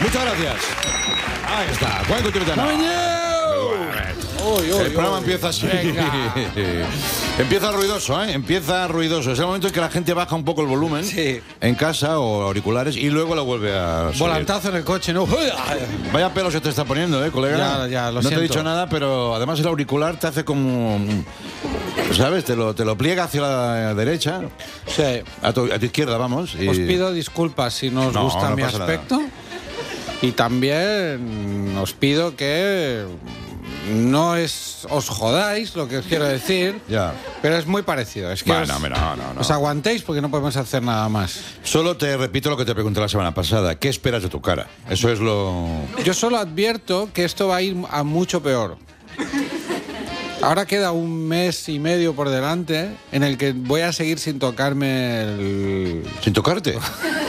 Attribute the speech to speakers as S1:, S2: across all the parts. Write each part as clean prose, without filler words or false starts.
S1: Muchas gracias. Ahí está. Cuánto te El programa empieza así. Empieza ruidoso, ¿eh? Empieza ruidoso. Es el momento en que la gente baja un poco el volumen en casa o auriculares y luego lo vuelve a subir.
S2: Volantazo en el coche, ¿no?
S1: Vaya pelo se te está poniendo, colega.
S2: Ya, lo
S1: no
S2: siento.
S1: te he dicho nada, pero además el auricular te hace como... ¿Sabes? Te lo pliega hacia la derecha.
S2: Sí.
S1: A tu izquierda, vamos. Y...
S2: Os pido disculpas si no os gusta mi aspecto. Y también os pido que no os jodáis, lo que os quiero decir.
S1: Ya.
S2: Pero es muy parecido. Es que
S1: no.
S2: os aguantéis porque no podemos hacer nada más.
S1: Solo te repito lo que te pregunté la semana pasada. ¿Qué esperas de tu cara? Eso es lo...
S2: Yo solo advierto que esto va a ir a mucho peor. Ahora queda un mes y medio por delante en el que voy a seguir sin tocarme el...
S1: ¿Sin tocarte?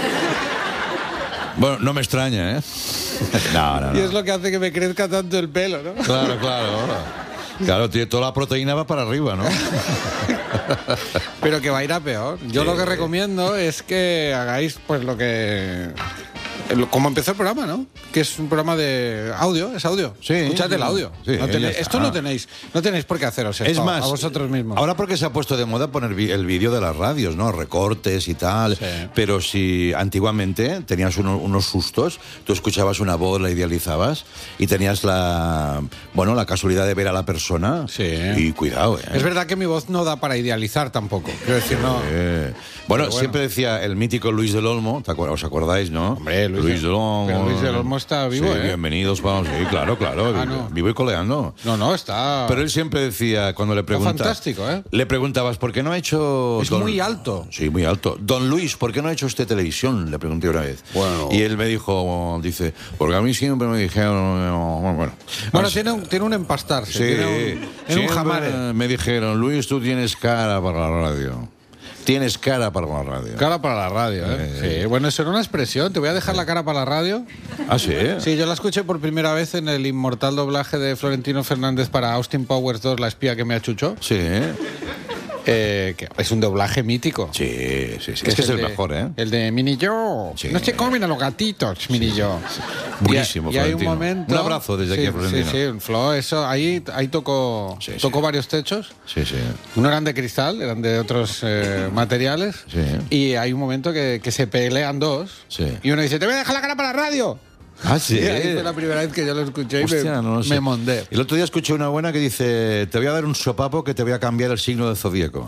S1: Bueno, no me extraña, ¿eh? No.
S2: Y es lo que hace que me crezca tanto el pelo, ¿no?
S1: Claro. Claro, tío, toda la proteína va para arriba, ¿no?
S2: Pero que va a ir a peor. Yo lo que recomiendo es que hagáis pues lo que... Como empezó el programa, ¿no? Que es un programa de audio, es audio.
S1: Sí.
S2: Escuchad el audio.
S1: Sí,
S2: esto no tenéis por qué haceros esto.
S1: Es más,
S2: a vosotros mismos.
S1: Ahora porque se ha puesto de moda poner el vídeo de las radios, ¿no? Recortes y tal.
S2: Sí.
S1: Pero si antiguamente tenías unos sustos, tú escuchabas una voz, la idealizabas y tenías la casualidad de ver a la persona.
S2: Sí.
S1: Y cuidado, ¿eh?
S2: Es verdad que mi voz no da para idealizar tampoco. Quiero decir, no.
S1: Bueno, siempre decía el mítico Luis del Olmo, ¿os acordáis, no?
S2: Hombre, Luis del Olmo. Pero Luis del Olmo está vivo,
S1: sí, bienvenidos, vamos. Sí, claro.
S2: No.
S1: Vivo y coleando.
S2: No, está...
S1: Pero él siempre decía, cuando le preguntaba...
S2: fantástico, ¿eh?
S1: Le preguntabas, ¿por qué no ha hecho...
S2: Es muy alto.
S1: Sí, muy alto. Don Luis, ¿por qué no ha hecho usted televisión? Le pregunté una vez.
S2: Bueno.
S1: Y él me dice, porque a mí siempre me dijeron...
S2: Bueno, tiene un empastarse.
S1: Sí,
S2: tiene un jamare.
S1: Me dijeron, Luis, tú tienes cara para la radio. Tienes cara para la radio.
S2: Cara para la radio, ¿eh? Sí, bueno, eso era una expresión. Te voy a dejar la cara para la radio.
S1: ¿Ah, sí?
S2: Sí, yo la escuché por primera vez en el inmortal doblaje de Florentino Fernández para Austin Powers 2, La espía que me achuchó.
S1: Sí.
S2: Que es un doblaje mítico.
S1: Sí. Es que es el mejor, ¿eh?
S2: El de Mini Yo.
S1: Sí.
S2: No se comen a los gatitos, Mini Yo.
S1: Buenísimo,
S2: y hay un
S1: Florentino.
S2: momento...
S1: Un abrazo desde aquí a Florentino.
S2: Sí, Flo, eso, ahí tocó varios techos.
S1: Sí.
S2: No eran de cristal, eran de otros materiales.
S1: Sí.
S2: Y hay un momento que se pelean dos.
S1: Sí.
S2: Y uno dice, te voy a dejar la cara para la radio.
S1: Ah, sí.
S2: Ahí fue la primera vez que yo lo escuché.
S1: Hostia, no lo sé.
S2: Me mondé.
S1: El otro día escuché una buena que dice, te voy a dar un sopapo que te voy a cambiar el signo del zodíaco.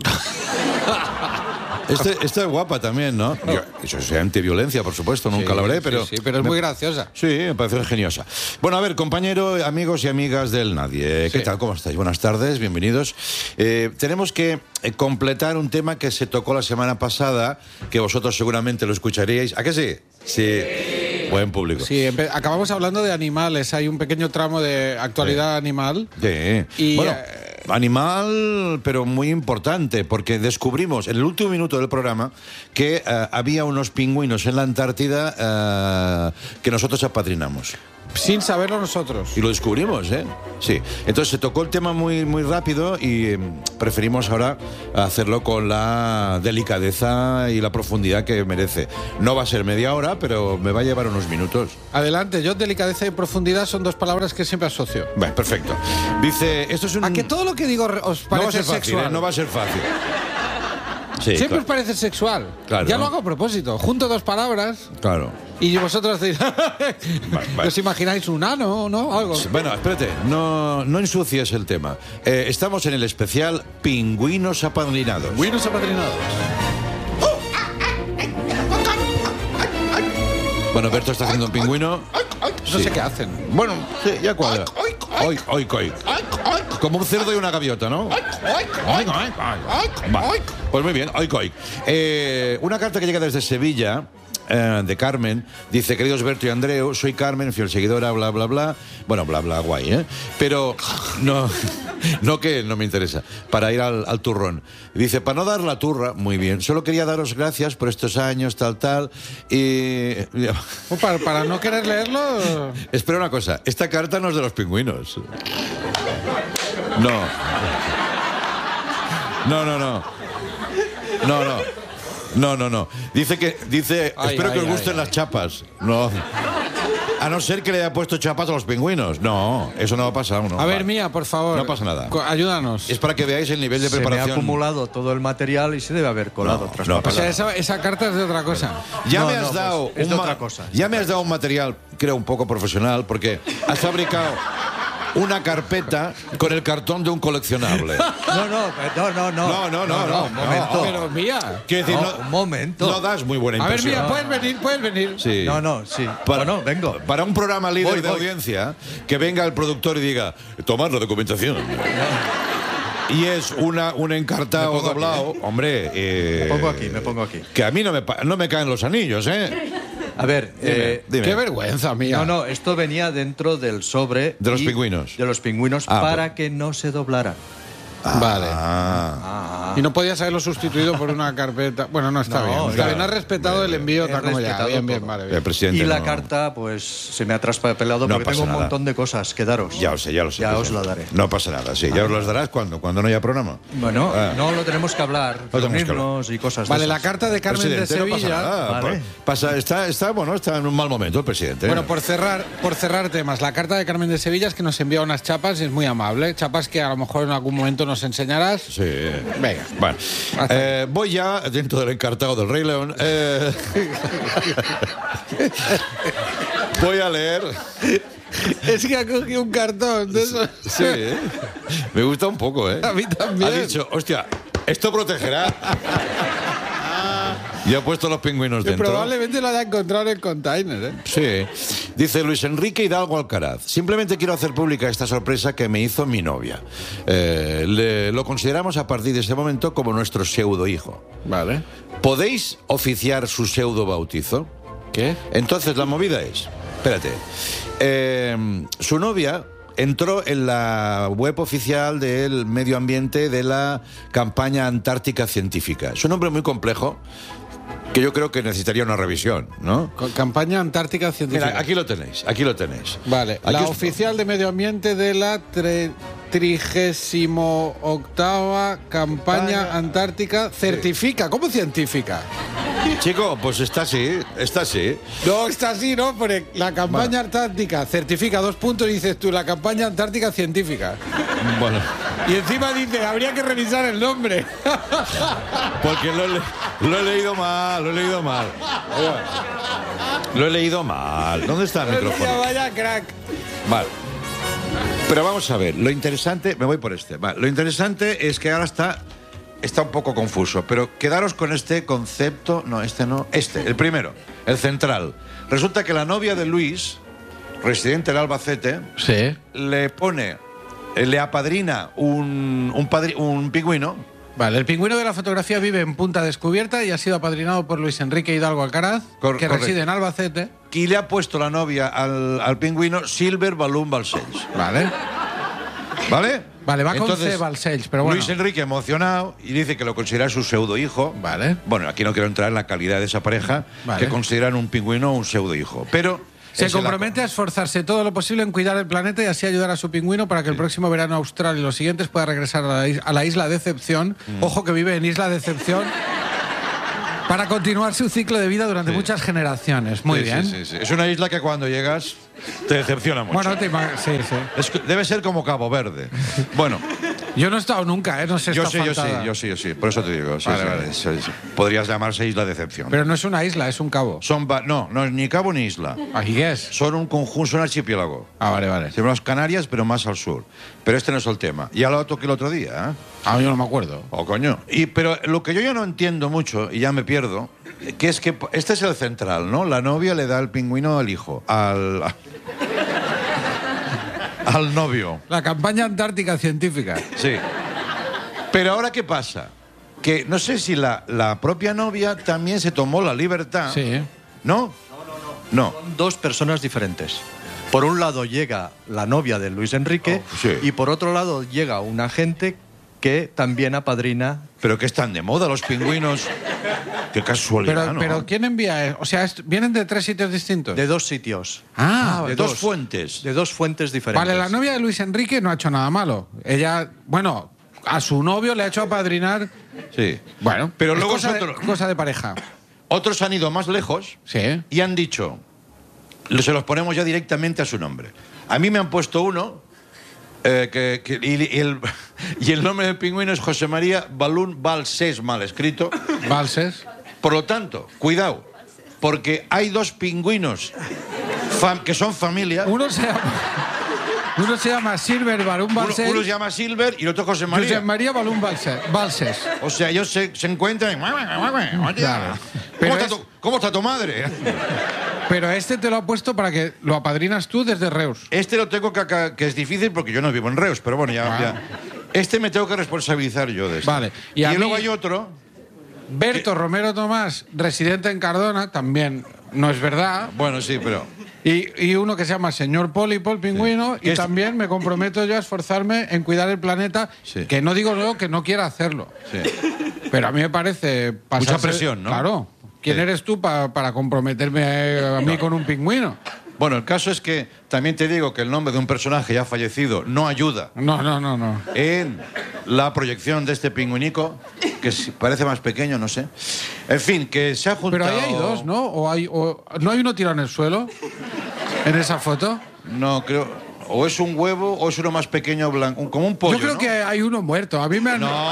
S1: Esta es guapa también, ¿no? Eso es antiviolencia, por supuesto, nunca lo habré, pero...
S2: Sí, pero es muy graciosa.
S1: Sí, me parece geniosa. Bueno, a ver, compañero, amigos y amigas del Nadie, ¿qué tal? ¿Cómo estáis? Buenas tardes, bienvenidos. Tenemos que completar un tema que se tocó la semana pasada, que vosotros seguramente lo escucharíais. ¿A qué sí? Sí. Buen público.
S2: Sí, acabamos hablando de animales. Hay un pequeño tramo de actualidad animal.
S1: Sí.
S2: Y,
S1: bueno, animal, pero muy importante, porque descubrimos en el último minuto del programa que había unos pingüinos en la Antártida que nosotros apadrinamos.
S2: Sin saberlo nosotros.
S1: Y lo descubrimos, ¿eh? Sí. Entonces se tocó el tema muy, muy rápido y preferimos ahora hacerlo con la delicadeza y la profundidad que merece. No va a ser media hora, pero me va a llevar unos minutos.
S2: Adelante, yo delicadeza y profundidad son dos palabras que siempre asocio.
S1: Bueno, perfecto. Dice, esto es un...
S2: ¿A que todo lo que digo os parece
S1: no va a ser fácil,
S2: sexual?
S1: no va a ser fácil. Sí,
S2: siempre
S1: claro.
S2: os parece sexual.
S1: Claro.
S2: Ya lo hago a propósito. Junto dos palabras
S1: Claro.
S2: y vosotros decís...
S1: Vale.
S2: ¿Os imagináis un ano, no? Algo.
S1: Bueno, espérate, no ensucies el tema. Estamos en el especial Pingüinos apadrinados.
S2: Pingüinos apadrinados.
S1: Bueno, Berto está haciendo un pingüino.
S2: No sé qué hacen.
S1: Bueno, sí, ya cuadra. Oik. Como un cerdo y una gaviota, ¿no? Va. Pues muy bien, oik. Una carta que llega desde Sevilla, de Carmen, dice: queridos Berto y Andreu, soy Carmen, fiel seguidora, bla, bla, bla. Bueno, bla, bla, guay, ¿eh? Pero no que no me interesa, para ir al turrón. Dice, para no dar la turra, muy bien, solo quería daros gracias por estos años, tal, y...
S2: Para no querer leerlo...
S1: Espera una cosa, esta carta no es de los pingüinos. No. Dice, espero que os gusten las chapas. No. A no ser que le haya puesto chapas a los pingüinos. No, eso no ha pasado. No.
S2: A ver, Mía, por favor.
S1: No pasa nada.
S2: Ayúdanos.
S1: Es para que veáis el nivel de preparación.
S3: Se me ha acumulado todo el material y se debe haber colado otras
S1: no,
S3: cosas.
S2: O sea, esa carta es de otra cosa.
S1: Ya
S3: No,
S1: me has
S3: no,
S1: dado
S3: pues, es de otra cosa.
S1: Ya me has dado un material, creo, un poco profesional, porque has fabricado una carpeta con el cartón de un coleccionable.
S3: No, un momento.
S2: Pero, Mía.
S1: Quiero decir,
S3: No, un momento.
S1: No das muy buena
S2: A ver,
S1: impresión.
S2: Mía, puedes venir.
S1: Sí.
S3: Sí.
S1: Para,
S3: No, vengo.
S1: Para un programa líder
S3: Voy.
S1: de audiencia, que venga el productor y diga, tomad la documentación. Y es un encartado
S3: Me pongo
S1: doblado. Hombre,
S3: Me pongo aquí.
S1: que a mí no me caen los anillos, ¿eh?
S3: A ver,
S1: Dime.
S2: Qué vergüenza, Mía.
S3: no, esto venía dentro del sobre
S1: De los
S3: y-
S1: pingüinos.
S3: De los pingüinos para que no se doblaran.
S2: Vale.
S1: Ah.
S2: Y no podías haberlo sustituido por una carpeta. Bueno, no está
S3: No,
S2: bien. Está
S1: claro.
S2: bien, has respetado el envío
S3: He
S2: tal como ya.
S3: respetado
S2: Bien,
S3: todo.
S2: vale.
S1: El
S2: Bien.
S1: presidente
S3: Y la
S1: no-
S3: carta, pues, se me ha traspapelado
S1: No
S3: porque
S1: pasa
S3: tengo un
S1: nada.
S3: montón de cosas que daros.
S1: Ya lo sé.
S3: Ya os
S1: presidente.
S3: la daré.
S1: No pasa nada, sí. Ya os las darás cuando no haya programa.
S3: Bueno,
S1: Ah.
S3: no lo tenemos que hablar.
S1: Lo tenemos que
S3: Reunirnos y cosas
S2: Vale,
S3: de
S2: la
S3: esas.
S2: carta de Carmen de
S1: Presidente, no pasa
S2: Sevilla.
S1: nada.
S3: Vale.
S1: Está en un mal momento el presidente.
S2: Bueno, por cerrar temas, la carta de Carmen de Sevilla es que nos envía unas chapas y es muy amable. Chapas que a lo mejor en algún momento nos enseñarás.
S1: Sí.
S2: Venga.
S1: Bueno, voy ya dentro del encartado del Rey León. Voy a leer.
S2: Es que ha cogido un cartón de eso.
S1: Sí, me gusta un poco, ¿eh?
S2: A mí también.
S1: Ha dicho, hostia, esto protegerá. Y ha puesto los pingüinos
S2: Que
S1: dentro.
S2: probablemente lo haya encontrado en el container, ¿eh?
S1: Sí. Dice Luis Enrique Hidalgo Alcaraz. Simplemente quiero hacer pública esta sorpresa que me hizo mi novia. Lo consideramos a partir de este momento como nuestro pseudo hijo.
S2: Vale.
S1: ¿Podéis oficiar su pseudo bautizo?
S2: ¿Qué?
S1: Entonces la movida es, espérate, su novia entró en la web oficial del medio ambiente de la campaña antártica científica. Es un nombre muy complejo que yo creo que necesitaría una revisión, ¿no?
S2: Con campaña antártica científica.
S1: Mira, aquí lo tenéis.
S2: Vale,
S1: Aquí
S2: la
S1: os-
S2: oficial de medio ambiente de la 38ª campaña antártica certifica. ¿Cómo científica?
S1: Chico, pues está así.
S2: No, está así, ¿no? Pone la campaña antártica certifica 2 puntos y dices tú, la campaña antártica científica.
S1: Bueno,
S2: Y encima dice, habría que revisar el nombre.
S1: porque lo he leído mal. Lo he leído mal. ¿Dónde está el micrófono?
S2: Vaya crack.
S1: Vale. Pero vamos a ver, lo interesante, me voy por este. Vale, lo interesante es que ahora está un poco confuso, pero quedaros con este concepto, no, el primero, el central. Resulta que la novia de Luis, residente del Albacete,
S2: Sí.
S1: le apadrina un pingüino.
S2: Vale, el pingüino de la fotografía vive en Punta Descubierta y ha sido apadrinado por Luis Enrique Hidalgo Alcaraz, que
S1: Correcto.
S2: reside en Albacete.
S1: Y le ha puesto la novia al pingüino Silver Balloon Balcells.
S2: Vale.
S1: ¿Vale?
S2: Vale, va con
S1: Entonces,
S2: C Balcells, pero bueno.
S1: Luis Enrique emocionado y dice que lo considera su pseudo hijo.
S2: Vale.
S1: Bueno, aquí no quiero entrar en la calidad de esa pareja
S2: Vale.
S1: que consideran un pingüino un pseudo hijo. Pero
S2: Se
S1: es el
S2: compromete a esforzarse todo lo posible en cuidar el planeta y así ayudar a su pingüino para que el próximo verano austral y los siguientes pueda regresar a la isla Decepción. Ojo que vive en Isla Decepción. Para continuar su ciclo de vida durante muchas generaciones. Muy
S1: Sí,
S2: bien.
S1: sí. Es una isla que cuando llegas te decepciona mucho.
S2: Bueno, sí.
S1: Debe ser como Cabo Verde. Bueno,
S2: Yo no he estado nunca, ¿eh? No sé,
S1: yo
S2: está faltada.
S1: sí. Por eso te digo. Sí,
S2: Vale,
S1: sí,
S2: vale.
S1: sí. Podrías llamarse Isla Decepción.
S2: Pero no es una isla, es un cabo.
S1: No es ni cabo ni isla.
S2: ¿Aquí qué es?
S1: Son un conjunto, son archipiélago.
S2: Ah, vale.
S1: Son las Canarias, pero más al sur. Pero este no es el tema. Ya lo toqué el otro día, ¿eh?
S2: Ah, yo no me acuerdo.
S1: Oh, coño. Pero lo que yo ya no entiendo mucho, y ya me pierdo, que es que este es el central, ¿no? La novia le da el pingüino al hijo, al novio.
S2: La campaña antártica científica.
S1: Sí. Pero ahora, ¿qué pasa? Que no sé si la propia novia también se tomó la libertad.
S2: Sí.
S1: ¿No? No.
S3: Son dos personas diferentes. Por un lado llega la novia de Luis Enrique
S1: sí.
S3: y por otro lado llega un agente que también apadrina.
S1: Pero que están de moda los pingüinos. Qué casualidad, ¿no?
S2: Pero ¿quién envía? O sea, ¿vienen de 3 sitios distintos?
S3: De dos sitios.
S1: De dos fuentes.
S3: De dos fuentes diferentes.
S2: Vale, la novia de Luis Enrique no ha hecho nada malo. Ella, bueno, a su novio le ha hecho apadrinar.
S1: Sí.
S2: Bueno,
S1: Pero
S2: es
S1: luego
S2: cosa de pareja.
S1: otros han ido más lejos
S2: Sí.
S1: y han dicho, se los ponemos ya directamente a su nombre. A mí me han puesto uno, y el nombre del pingüino es José María Balún Balsés, mal escrito.
S2: Balsés.
S1: Por lo tanto, cuidado, porque hay 2 pingüinos que son familia.
S2: Uno se llama Silver Balún Balsés.
S1: Uno se llama Silver y el otro José María.
S2: José María Balún Balsés.
S1: O sea, ellos se encuentran y...
S2: Claro.
S1: ¿Cómo está tu madre?
S2: Pero este te lo ha puesto para que lo apadrinas tú desde Reus.
S1: Este lo tengo que es difícil porque yo no vivo en Reus, pero bueno, ya. Este me tengo que responsabilizar yo de esto.
S2: Vale.
S1: Y
S2: a
S1: luego
S2: mí,
S1: hay otro...
S2: Berto Romero Tomás, residente en Cardona, también no es verdad.
S1: Bueno, sí, pero...
S2: Y uno que se llama Señor Pólipo, el pingüino, y también me comprometo yo a esforzarme en cuidar el planeta, que no digo yo que no quiera hacerlo. Sí. Pero a mí me parece pasarse...
S1: Mucha presión, ¿no?
S2: Claro. ¿Quién eres tú para comprometerme a mí con un pingüino?
S1: Bueno, el caso es que también te digo que el nombre de un personaje ya fallecido no ayuda.
S2: No.
S1: En la proyección de este pingüinico, que parece más pequeño, no sé. En fin, que se ha juntado...
S2: Pero ahí hay 2, ¿no? ¿O no hay uno tirado en el suelo? ¿En esa foto?
S1: No, creo... O es un huevo o es uno más pequeño, blanco, como un pollo,
S2: Yo creo que hay uno muerto. A mí me han...
S1: No.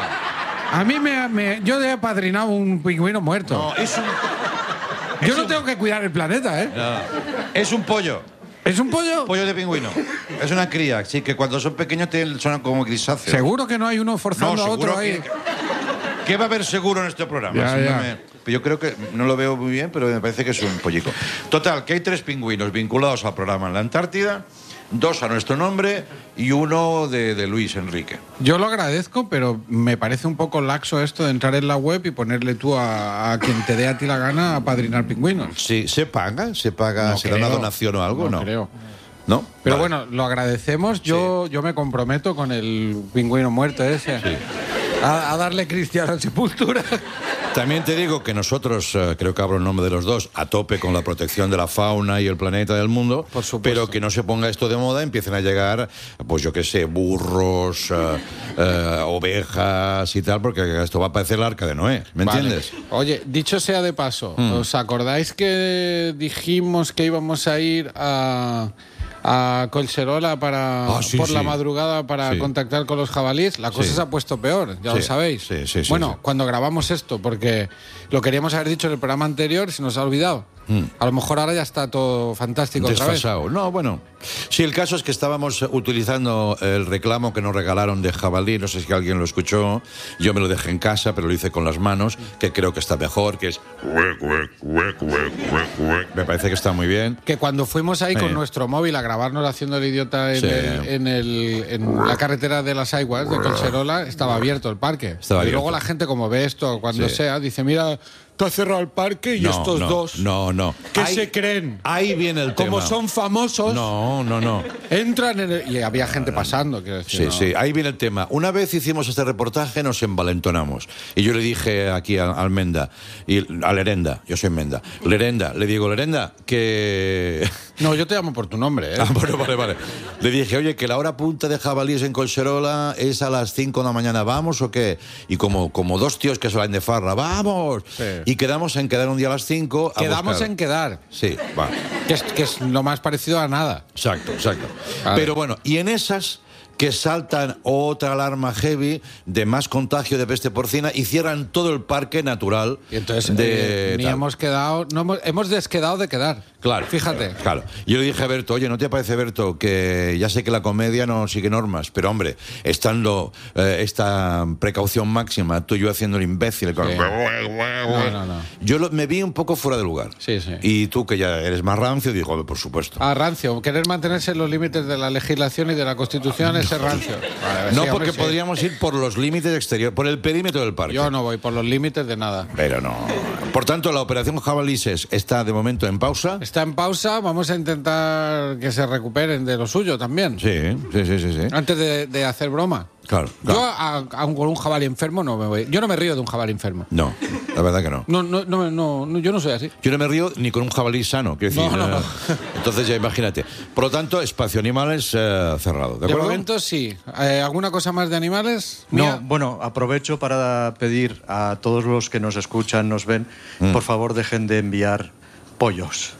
S2: A mí yo he apadrinado un pingüino muerto.
S1: No, es un...
S2: Yo no tengo que cuidar el planeta, ¿eh?
S1: No. Es un pollo.
S2: ¿Es un pollo?
S1: Pollo de pingüino. Es una cría, sí, que cuando son pequeños suenan como grisáceos.
S2: Seguro que no hay uno forzando a otro ahí.
S1: ¿Qué va a haber seguro en este programa? Yo creo que no lo veo muy bien, pero me parece que es un pollico. Total, que hay 3 pingüinos vinculados al programa en la Antártida, 2 a nuestro nombre y uno de Luis Enrique.
S2: Yo lo agradezco, pero me parece un poco laxo esto de entrar en la web y ponerle tú a quien te dé a ti la gana a padrinar pingüinos.
S1: Sí, ¿se paga? ¿Se da una donación o algo?
S2: No creo.
S1: ¿No?
S2: Pero bueno, lo agradecemos. Yo me comprometo con el pingüino muerto ese a darle cristiana sepultura.
S1: También te digo que nosotros, creo que hablo en nombre de los dos, a tope con la protección de la fauna y el planeta del mundo,
S2: por supuesto,
S1: pero que no se ponga esto de moda, empiecen a llegar, pues yo qué sé, burros, ovejas y tal, porque esto va a parecer el arca de Noé, ¿me entiendes?
S2: Oye, dicho sea de paso, ¿os acordáis que dijimos que íbamos a ir a Collserola por la madrugada para contactar con los jabalíes? La cosa se ha puesto peor, ya lo sabéis. Bueno, cuando grabamos esto, porque lo queríamos haber dicho en el programa anterior, se nos ha olvidado. A lo mejor ahora ya está todo fantástico
S1: desfasado.
S2: Otra vez.
S1: No, bueno. Sí, el caso es que estábamos utilizando el reclamo que nos regalaron de jabalí, no sé si alguien lo escuchó, yo me lo dejé en casa, pero lo hice con las manos, que creo que está mejor, que es... Me parece que está muy bien.
S2: Que cuando fuimos ahí con nuestro móvil a grabarnos haciendo el idiota en la carretera de las Aiguas de Collserola, estaba abierto el parque. Y luego la gente, como ve esto cuando sea, dice, mira... Te ha cerrado el parque y estos dos.
S1: No.
S2: ¿Qué se creen?
S1: Ahí viene el tema.
S2: Como son famosos.
S1: No.
S2: Entran en el... Y había gente pasando, quiero decir.
S1: Sí, ahí viene el tema. Una vez hicimos este reportaje, nos envalentonamos. Y yo le dije aquí a Almenda, y a Lerenda, yo soy Menda. Lerenda, le digo, Lerenda, que...
S2: No, yo te llamo por tu nombre, ¿eh?
S1: Bueno, vale. Le dije, oye, que la hora punta de jabalíes en Collserola es a las 5 de la mañana, ¿vamos o qué? Y como 2 tíos que se van de farra, ¡vamos! Sí. Y quedamos en quedar un día a las 5.
S2: Quedamos en quedar.
S1: Sí, va.
S2: Que es lo más parecido a nada.
S1: Exacto.
S2: Vale.
S1: Pero bueno, y en esas que saltan otra alarma heavy de más contagio de peste porcina y cierran todo el parque natural.
S2: Y entonces hemos desquedado de quedar.
S1: Claro.
S2: Fíjate.
S1: Claro. Yo le dije a Berto, oye, ¿no te parece, Berto, que ya sé que la comedia no sigue normas, pero hombre, estando esta precaución máxima, tú y yo haciendo el imbécil.
S2: Sí. No.
S1: Yo me vi un poco fuera de lugar.
S2: Sí.
S1: Y tú, que ya eres más rancio, digo, por supuesto.
S2: Rancio. Querer mantenerse en los límites de la legislación y de la Constitución es ser rancio.
S1: Vale, no, porque podríamos ir por los límites exteriores, por el perímetro del parque.
S2: Yo no voy por los límites de nada.
S1: Pero no. Por tanto, la operación Jabalises está de momento en pausa.
S2: Está en pausa, vamos a intentar que se recuperen de lo suyo también.
S1: Sí.
S2: Antes de hacer broma.
S1: Claro.
S2: Yo con un jabalí enfermo no me voy. Yo no me río de un jabalí enfermo.
S1: No, la verdad que no.
S2: No, yo no soy así.
S1: Yo no me río ni con un jabalí sano, quiero decir. No. Entonces ya imagínate. Por lo tanto, espacio animales cerrado, ¿de acuerdo?
S2: De momento sí. ¿Alguna cosa más de animales?
S3: No, bueno, aprovecho para pedir a todos los que nos escuchan, nos ven, por favor dejen de enviar pollos.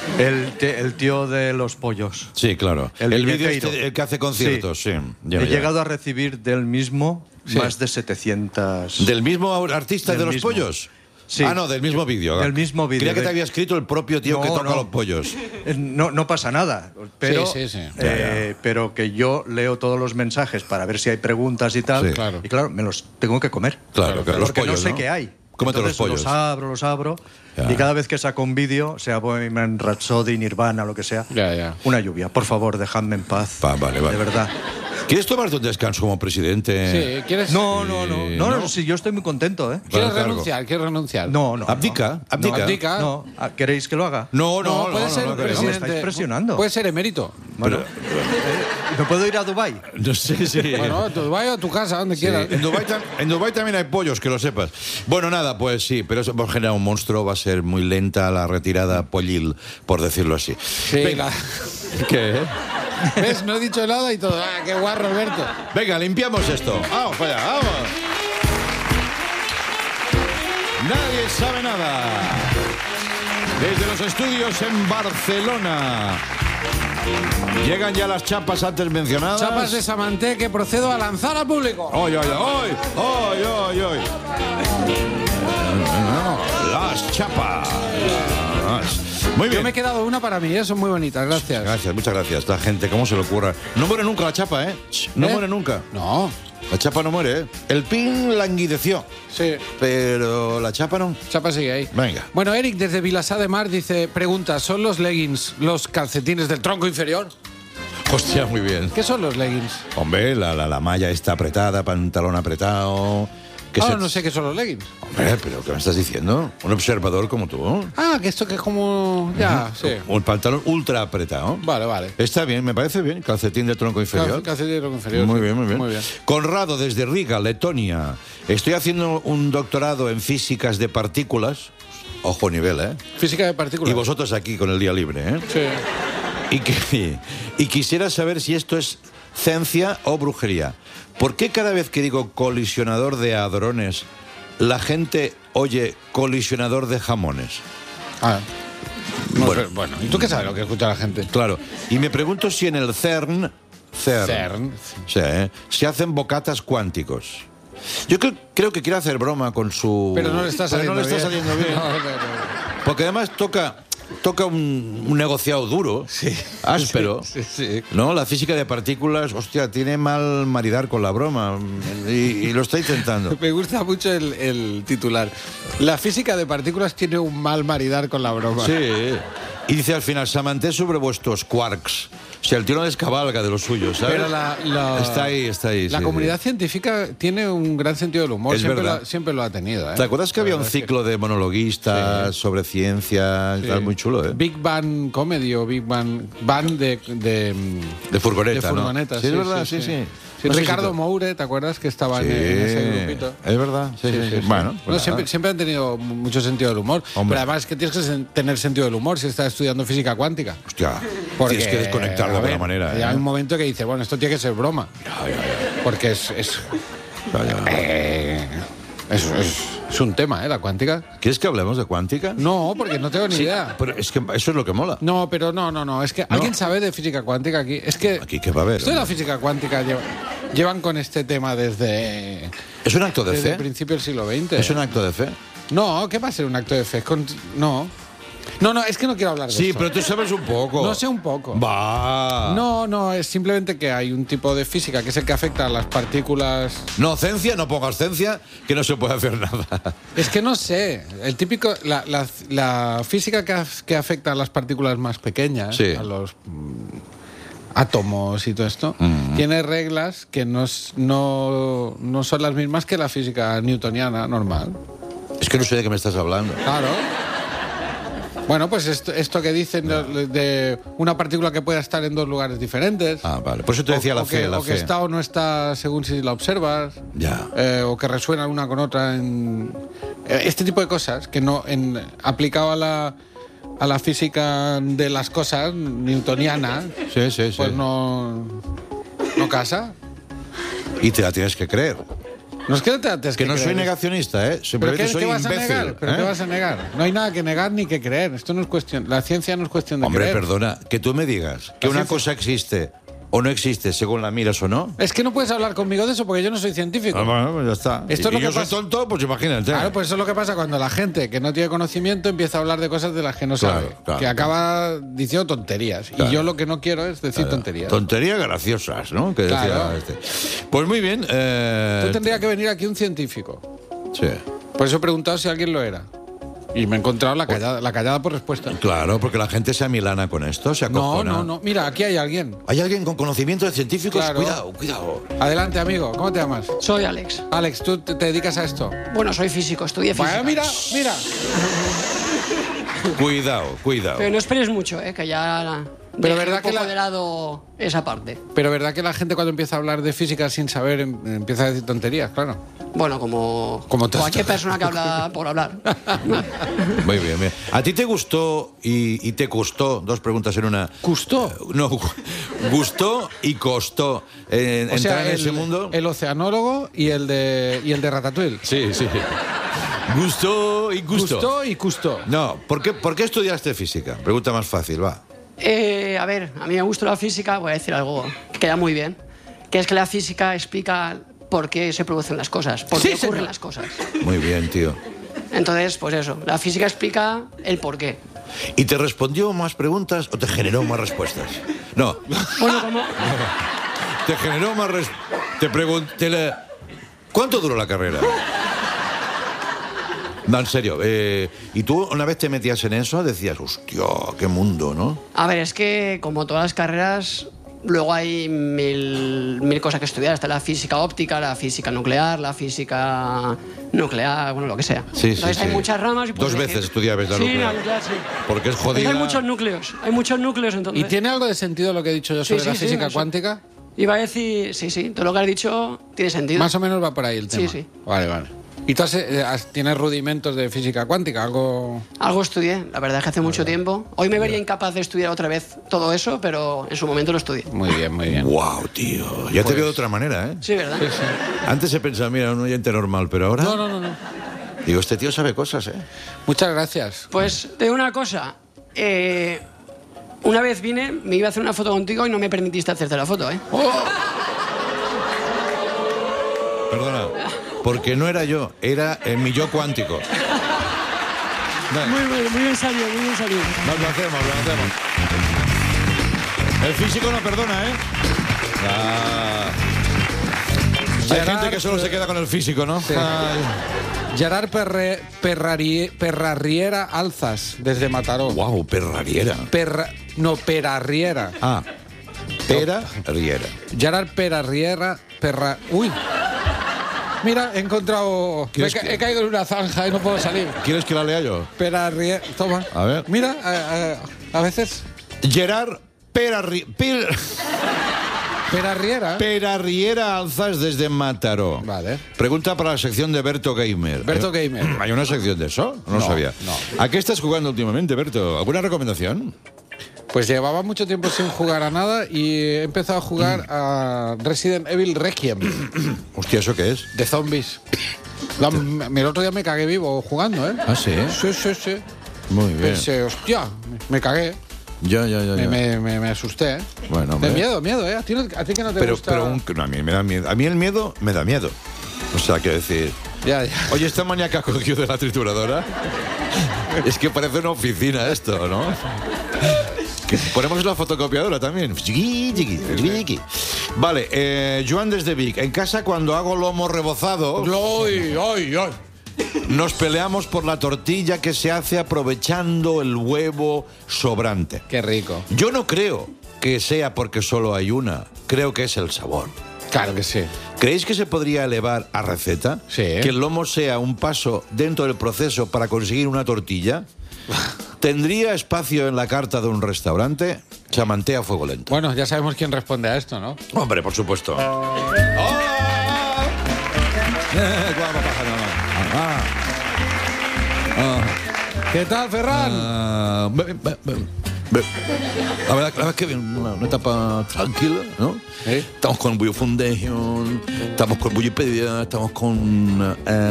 S3: El tío de los pollos.
S1: Sí, claro. El vídeo
S3: Viñeteiro.
S1: el que hace conciertos, sí. Ya,
S3: He
S1: ya.
S3: llegado a recibir del mismo más de 700...
S1: ¿Del mismo artista
S3: Del
S1: de los
S3: mismo.
S1: pollos?
S3: Sí.
S1: Ah, no, del mismo vídeo.
S3: Del mismo vídeo.
S1: Creía que te había escrito el propio tío
S3: No,
S1: que toca
S3: no.
S1: los pollos.
S3: No pasa nada, pero,
S2: Sí.
S3: pero que yo leo todos los mensajes para ver si hay preguntas y tal.
S1: Sí.
S2: Claro.
S3: Y claro, me los tengo que comer.
S1: Claro, claro, los
S3: Porque
S1: pollos,
S3: no sé
S1: ¿no?
S3: qué hay.
S1: Cómete los
S3: Entonces,
S1: pollos.
S3: los abro.
S1: Ya.
S3: Y cada vez que saco un vídeo, sea Bohemian Rhapsody, Nirvana, lo que sea,
S2: Ya.
S3: una lluvia. Por favor, dejadme en paz.
S1: Vale.
S3: De verdad.
S1: ¿Quieres tomarte un descanso como presidente?
S2: Sí, ¿quieres,
S3: No,
S1: ¿no?
S3: sí, yo estoy muy contento, ¿eh?
S2: ¿quieres
S1: Bueno,
S2: renunciar? ¿Quieres renunciar?
S3: No.
S1: Abdica.
S2: Abdica.
S3: No, ¿queréis que lo haga?
S1: No,
S2: puede ser
S1: no,
S2: presidente.
S3: me estáis presionando.
S2: Puede ser emérito.
S3: Bueno, ¿me puedo ir a Dubái?
S1: No sé si...
S2: Bueno, a Dubái o a tu casa, donde
S1: Sí,
S2: quieras.
S1: en Dubái también hay pollos, que lo sepas. Bueno, nada, pues sí, pero eso hemos generado un monstruo, va a ser muy lenta la retirada pollil, por decirlo así.
S2: Sí,
S1: Venga. ¿Qué?
S2: ¿Ves? No he dicho nada y todo. ¡Ah, qué guarro, Alberto!
S1: Venga, limpiamos esto. Vamos para allá, vamos. Nadie sabe nada. Desde los estudios en Barcelona. Llegan ya las chapas antes mencionadas.
S2: Chapas de Samanté que procedo a lanzar al público.
S1: ¡Oy! Las chapas. Muy bien.
S2: Yo me he quedado una para mí, son muy bonitas, gracias.
S1: Gracias, muchas gracias. La gente, ¿cómo se le ocurra? No muere nunca la chapa, ¿eh? No
S2: ¿Eh?
S1: muere nunca.
S2: No,
S1: La chapa no muere, ¿eh? El pin languideció,
S2: sí.
S1: pero la chapa no.
S2: Chapa sigue ahí.
S1: Venga.
S2: Bueno, Eric desde Vilassar de Mar dice, pregunta, ¿son los leggings los calcetines del tronco inferior?
S1: Hostia, muy bien.
S2: ¿Qué son los leggings?
S1: Hombre, la malla está apretada, pantalón apretado.
S2: No sé qué son los leggings.
S1: Hombre, pero ¿qué me estás diciendo? Un observador como tú.
S2: Ah, que esto que es como... Ya, sí.
S1: Un pantalón ultra apretado.
S2: Vale.
S1: Está bien, me parece bien. Calcetín de tronco inferior.
S2: Calcetín del tronco inferior.
S1: Muy
S2: sí.
S1: bien, muy bien.
S2: Muy bien.
S1: Conrado, desde Riga, Letonia. Estoy haciendo un doctorado en físicas de partículas. Ojo nivel, ¿eh?
S2: Física de partículas.
S1: Y vosotros aquí con el día libre, ¿eh?
S2: Sí.
S1: Y quisiera saber si esto es ciencia o brujería. ¿Por qué cada vez que digo colisionador de hadrones, la gente oye colisionador de jamones?
S2: Ah. No
S1: Bueno.
S2: sé, bueno, ¿y tú qué sabes lo que escucha la gente?
S1: Claro. Y me pregunto si en el CERN sí, se hacen bocatas cuánticos. Yo creo que quiere hacer broma con su...
S2: Pero no le está saliendo
S1: Pero no le está
S2: bien.
S1: saliendo bien.
S2: No.
S1: Porque además toca un negociado duro, áspero.
S2: Sí.
S1: No, la física de partículas, hostia, tiene mal maridar con la broma. Y lo está intentando.
S2: Me gusta mucho el titular. La física de partículas tiene un mal maridar con la broma.
S1: Sí. Y dice al final, Samanté sobre vuestros quarks. O sea, el tío no descabalga de los suyos, ¿sabes?
S2: Pero
S1: Está ahí.
S2: La
S1: sí,
S2: comunidad
S1: sí.
S2: científica tiene un gran sentido del humor.
S1: Es verdad.
S2: Siempre lo ha tenido. ¿eh?
S1: ¿Te acuerdas que
S2: La
S1: había un
S2: verdad es
S1: ciclo de monologuistas sobre ciencia y
S2: Sí.
S1: tal? Muy chulo, ¿eh?
S2: Big Bang Comedy o Big Bang de
S1: furgoneta,
S2: de
S1: ¿no?
S2: furgoneta,
S1: Sí, es verdad, sí.
S2: Sí,
S1: No sé
S2: Ricardo
S1: si te-
S2: Moure, ¿te acuerdas que estaba
S1: Sí,
S2: en ese grupito?
S1: es verdad. Sí. Bueno,
S2: No,
S1: pues nada.
S2: siempre han tenido mucho sentido del humor.
S1: Hombre.
S2: Pero además que tienes que tener sentido del humor si estás estudiando física cuántica.
S1: Hostia,
S2: Porque,
S1: tienes que desconectar de
S2: a
S1: alguna
S2: ver,
S1: manera. ¿eh?
S2: Hay un momento que dice, bueno, esto tiene que ser broma. Porque es un tema, la cuántica.
S1: ¿Quieres que hablemos de cuántica?
S2: No, porque no tengo ni idea.
S1: Pero es que eso es lo que mola.
S2: No, pero no. Es que alguien sabe de física cuántica aquí. Es que
S1: Aquí, ¿qué va a haber?
S2: esto de la física cuántica llevan con este tema desde
S1: ¿Es un acto de
S2: el
S1: fe?
S2: principio del siglo XX.
S1: ¿Es un acto de fe?
S2: No, ¿qué va a ser un acto de fe? No, es que no quiero hablar de
S1: Sí,
S2: esto.
S1: pero tú sabes un poco.
S2: No sé un poco.
S1: Va.
S2: No, es simplemente que hay un tipo de física que es el que afecta a las partículas.
S1: No, ciencia, no pongas ciencia, que no se puede hacer nada.
S2: Es que no sé. El típico. La física que afecta a las partículas más pequeñas,
S1: Sí.
S2: a los átomos y todo esto, tiene reglas que no son las mismas que la física newtoniana normal.
S1: Es que no sé de qué me estás hablando.
S2: Claro. Bueno, pues esto que dicen de una partícula que pueda estar en dos lugares diferentes.
S1: Ah, vale. Por eso te decía la fe.
S2: O que está o no está según si la observas.
S1: Ya.
S2: O que resuena una con otra. Este tipo de cosas que no aplicado a la física de las cosas newtoniana,
S1: Sí.
S2: pues no casa.
S1: Y te la tienes que creer.
S2: No es que no te antes
S1: Que no soy negacionista, ¿eh?
S2: ¿Pero
S1: Simplemente
S2: qué
S1: soy
S2: vas a
S1: imbécil.
S2: negar? ¿Pero
S1: ¿eh?
S2: qué vas a negar? No hay nada que negar ni que creer. Esto no es cuestión. La ciencia no es cuestión de
S1: Hombre,
S2: creer.
S1: perdona, que tú me digas que
S2: La
S1: una
S2: ciencia-
S1: cosa existe o no existe según la miras o no.
S2: Es que no puedes hablar conmigo de eso porque yo no soy científico.
S1: Bueno, pues ya está.
S2: Esto es lo
S1: y yo
S2: que
S1: soy
S2: pasa-
S1: tonto, pues imagínate.
S2: Claro, pues eso es lo que pasa cuando la gente que no tiene conocimiento empieza a hablar de cosas de las que no
S1: Claro,
S2: sabe.
S1: claro,
S2: que acaba diciendo tonterías.
S1: Claro.
S2: Y yo lo que no quiero es decir tonterías.
S1: Tonterías graciosas, ¿no? Que decía
S2: Claro.
S1: este. Pues muy bien.
S2: Tú tendría que venir aquí un científico.
S1: Sí.
S2: Por eso he preguntado si alguien lo era. Y me he encontrado la callada por respuesta.
S1: Claro, porque la gente se amilana con esto, se
S2: No,
S1: acojona.
S2: no. Mira, aquí hay alguien.
S1: ¿Hay alguien con conocimiento de científicos?
S2: Claro.
S1: Cuidado, cuidado.
S2: Adelante, amigo. ¿Cómo te llamas?
S4: Soy Alex.
S2: Alex, ¿tú te dedicas a esto?
S4: Bueno, soy físico, estudié física.
S2: Vaya, mira.
S1: Cuidado.
S4: Pero no esperes mucho, que ya
S2: Pero
S4: dejé
S2: verdad
S4: un
S2: que
S4: poco
S2: la-
S4: de lado esa parte.
S2: Pero verdad que la gente cuando empieza a hablar de física sin saber empieza a decir tonterías, claro.
S4: Bueno, como
S2: todo.
S4: cualquier persona que habla por hablar.
S1: Muy bien, bien. ¿A ti te gustó y te costó? Dos preguntas en una.
S2: ¿Gustó?
S1: No, gustó y costó entrar en ese mundo.
S2: El oceanólogo y el de Ratatouille.
S1: Sí. Gustó y gustó.
S2: Gustó y custó.
S1: No, ¿por qué estudiaste física? Pregunta más fácil, va.
S4: A ver, a mí me gusta la física, voy a decir algo que queda muy bien, que es que la física explica por qué se producen las cosas, por qué ocurren las cosas.
S1: Muy bien, tío.
S4: Entonces, pues eso, la física explica el por qué.
S1: ¿Y te respondió más preguntas o te generó más respuestas? No.
S4: Bueno, como...
S1: Te generó más Te pregunté. ¿Cuánto duró la carrera? No, en serio. ¿Y tú una vez te metías en eso decías, hostia, qué mundo, ¿no?
S4: A ver, es que como todas las carreras, luego hay mil cosas que estudiar. Está la física óptica, la física nuclear, la física nuclear, bueno, lo que sea.
S1: Sí,
S4: Entonces hay muchas ramas. Y
S1: Dos veces estudiabas la nuclear.
S4: Sí, la nuclear, sí.
S1: Porque es
S4: Entonces
S1: jodida.
S4: hay muchos núcleos entonces.
S2: ¿Y tiene algo de sentido lo que he dicho yo sobre
S4: Sí,
S2: la
S4: sí,
S2: física
S4: sí.
S2: cuántica?
S4: Iba a decir, sí, todo lo que has dicho tiene sentido.
S2: Más o menos va por ahí el tema.
S4: Sí.
S2: Vale. ¿Y tú tienes rudimentos de física cuántica? ¿Algo...?
S4: Algo estudié, la verdad es que hace mucho tiempo. Hoy me vería incapaz de estudiar otra vez todo eso, pero en su momento lo estudié.
S2: Muy bien.
S1: Wow, tío. Ya te veo de otra manera, ¿eh?
S4: Sí, ¿verdad?
S1: Antes se pensaba, mira, un oyente normal, pero ahora.
S2: No.
S1: Digo, este tío sabe cosas, ¿eh?
S2: Muchas gracias.
S4: Pues te digo una cosa. Una vez vine, me iba a hacer una foto contigo y no me permitiste hacerte la foto, ¿eh?
S1: Perdona. Porque no era yo, era mi yo cuántico.
S4: Muy en serio, muy en serio.
S1: Lo hacemos. El físico no perdona, ¿eh? Hay gente que solo se queda con el físico, ¿no?
S2: Sí. Gerard Perrarriera Alzas, desde Mataró.
S1: Wow, perrariera.
S2: Perarriera.
S1: Ah, perrariera.
S2: Gerard Perarriera. Uy. Mira, he encontrado... He caído en una zanja y no puedo salir.
S1: ¿Quieres que la lea yo?
S2: Perarriera... Toma.
S1: A ver.
S2: Mira, a veces...
S1: Gerard Perarriera Alzas desde Mataró.
S2: Vale.
S1: Pregunta para la sección de Berto Gamer.
S2: Berto Gamer.
S1: ¿Hay una sección de eso? No sabía.
S2: no.
S1: ¿A qué estás jugando últimamente, Berto? ¿Alguna recomendación?
S2: Pues llevaba mucho tiempo sin jugar a nada y he empezado a jugar a Resident Evil Requiem,
S1: Hostia, ¿eso qué es?
S2: de zombies. El otro día me cagué vivo jugando, ¿eh?
S1: ¿Ah, sí?
S2: Sí.
S1: Muy bien.
S2: Pensé, hostia, me cagué.
S1: Ya.
S2: Me asusté, ¿eh?
S1: Bueno,
S2: de
S1: hombre.
S2: miedo, ¿eh? ¿A ti que no te
S1: Pero
S2: gusta?
S1: no, a mí me da miedo. A mí el miedo me da miedo. O sea, quiero decir...
S2: Ya.
S1: Oye, esta maníaca cogió de la trituradora. Es que parece una oficina esto, ¿no? Que ponemos la fotocopiadora también. Vale, Joan desde Vic. En casa, cuando hago lomo rebozado,
S2: ¡Ay!
S1: nos peleamos por la tortilla que se hace aprovechando el huevo sobrante.
S2: Qué rico.
S1: Yo no creo que sea porque solo hay una. Creo que es el sabor.
S2: Claro que sí.
S1: ¿Creéis que se podría elevar a receta?
S2: Sí.
S1: Que el lomo sea un paso dentro del proceso para conseguir una tortilla. ¿Tendría espacio en la carta de un restaurante? Se mantea a fuego lento.
S2: Bueno, ya sabemos quién responde a esto, ¿no?
S1: Hombre, por supuesto.
S2: ¿Qué tal, Ferran?
S1: La verdad es que una etapa tranquila, ¿no?
S2: ¿Sí?
S1: Estamos con Bullo Foundation, estamos con Bullipedia, estamos con...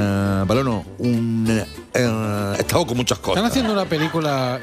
S1: estamos con muchas cosas.
S2: Están haciendo una película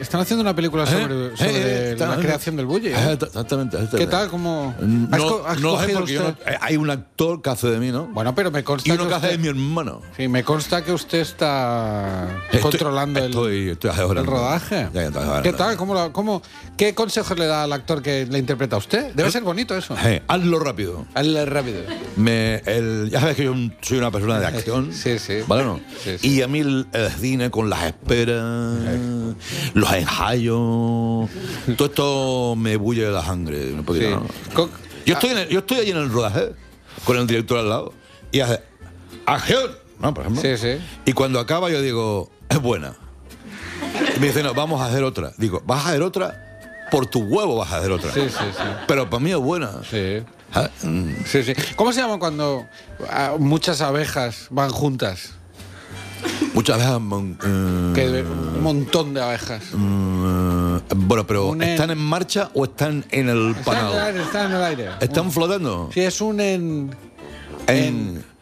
S2: sobre la creación del bully.
S1: Exactamente.
S2: ¿Qué tal? ¿Cómo has
S1: No lo sé
S2: cogido
S1: porque
S2: usted?
S1: hay un actor que hace de mí, ¿no?
S2: Bueno, pero me consta
S1: Y uno que
S2: que
S1: hace de
S2: usted...
S1: mi hermano.
S2: Sí, me consta que usted está controlando el rodaje. ¿Qué tal? ¿Qué consejos le da al actor que le interpreta a usted? Debe ser bonito eso.
S1: Hazlo rápido.
S2: Hazle rápido.
S1: Ya sabes que yo soy una persona de acción.
S2: Sí, sí.
S1: ¿Vale o no?
S2: Sí, sí.
S1: Y a mí el cine con las esperas, los ensayos, todo esto me bulle la sangre. No puedo
S2: Sí.
S1: ir, ¿no? Yo estoy allí en el rodaje con el director al lado y hace acción, ¿no? Por ejemplo.
S2: Sí, sí.
S1: Y cuando acaba yo digo, es buena. Y me dice, no, vamos a hacer otra. Digo, ¿vas a hacer otra? Por tu huevo vas a hacer otra.
S2: Sí, sí, sí.
S1: Pero para mí es buena.
S2: Sí.
S1: Ah,
S2: Sí, sí. ¿Cómo se llama cuando muchas abejas van juntas?
S1: Muchas veces...
S2: Un montón de abejas.
S1: bueno, pero ¿están en marcha o están en el panal?
S2: Están en el aire.
S1: ¿Están flotando?
S2: Sí, es un es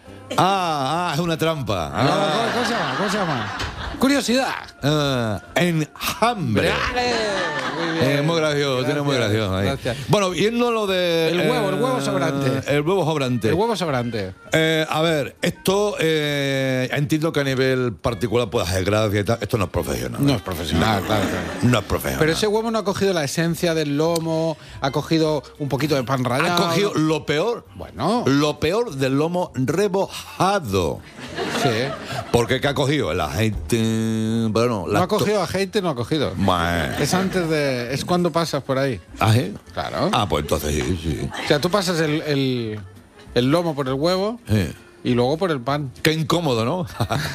S1: una trampa.
S2: ¿Cómo se llama? Curiosidad.
S1: Enjambre.
S2: ¡Vale! Muy bien.
S1: Muy gracioso, tiene muy gracioso ahí.
S2: Gracias.
S1: Bueno, viendo lo de...
S2: El huevo sobrante.
S1: El huevo sobrante.
S2: El huevo sobrante.
S1: A ver, esto entiendo que a nivel particular puede hacer gracia y tal. Esto no es profesional.
S2: No es profesional, claro.
S1: No es profesional.
S2: Pero ese huevo no ha cogido la esencia del lomo, ha cogido un poquito de pan rallado.
S1: ha cogido lo peor.
S2: Bueno.
S1: Lo peor del lomo rebojado.
S2: Sí.
S1: Porque ¿qué ha cogido? El aceite... Bueno,
S2: No ha cogido aceite, no ha cogido.
S1: Bueno.
S2: Es cuando pasas por ahí.
S1: ¿Ah, sí?
S2: Claro.
S1: Ah, pues entonces sí.
S2: O sea, tú pasas el lomo por el huevo
S1: Sí.
S2: y luego por el pan.
S1: Qué incómodo, ¿no?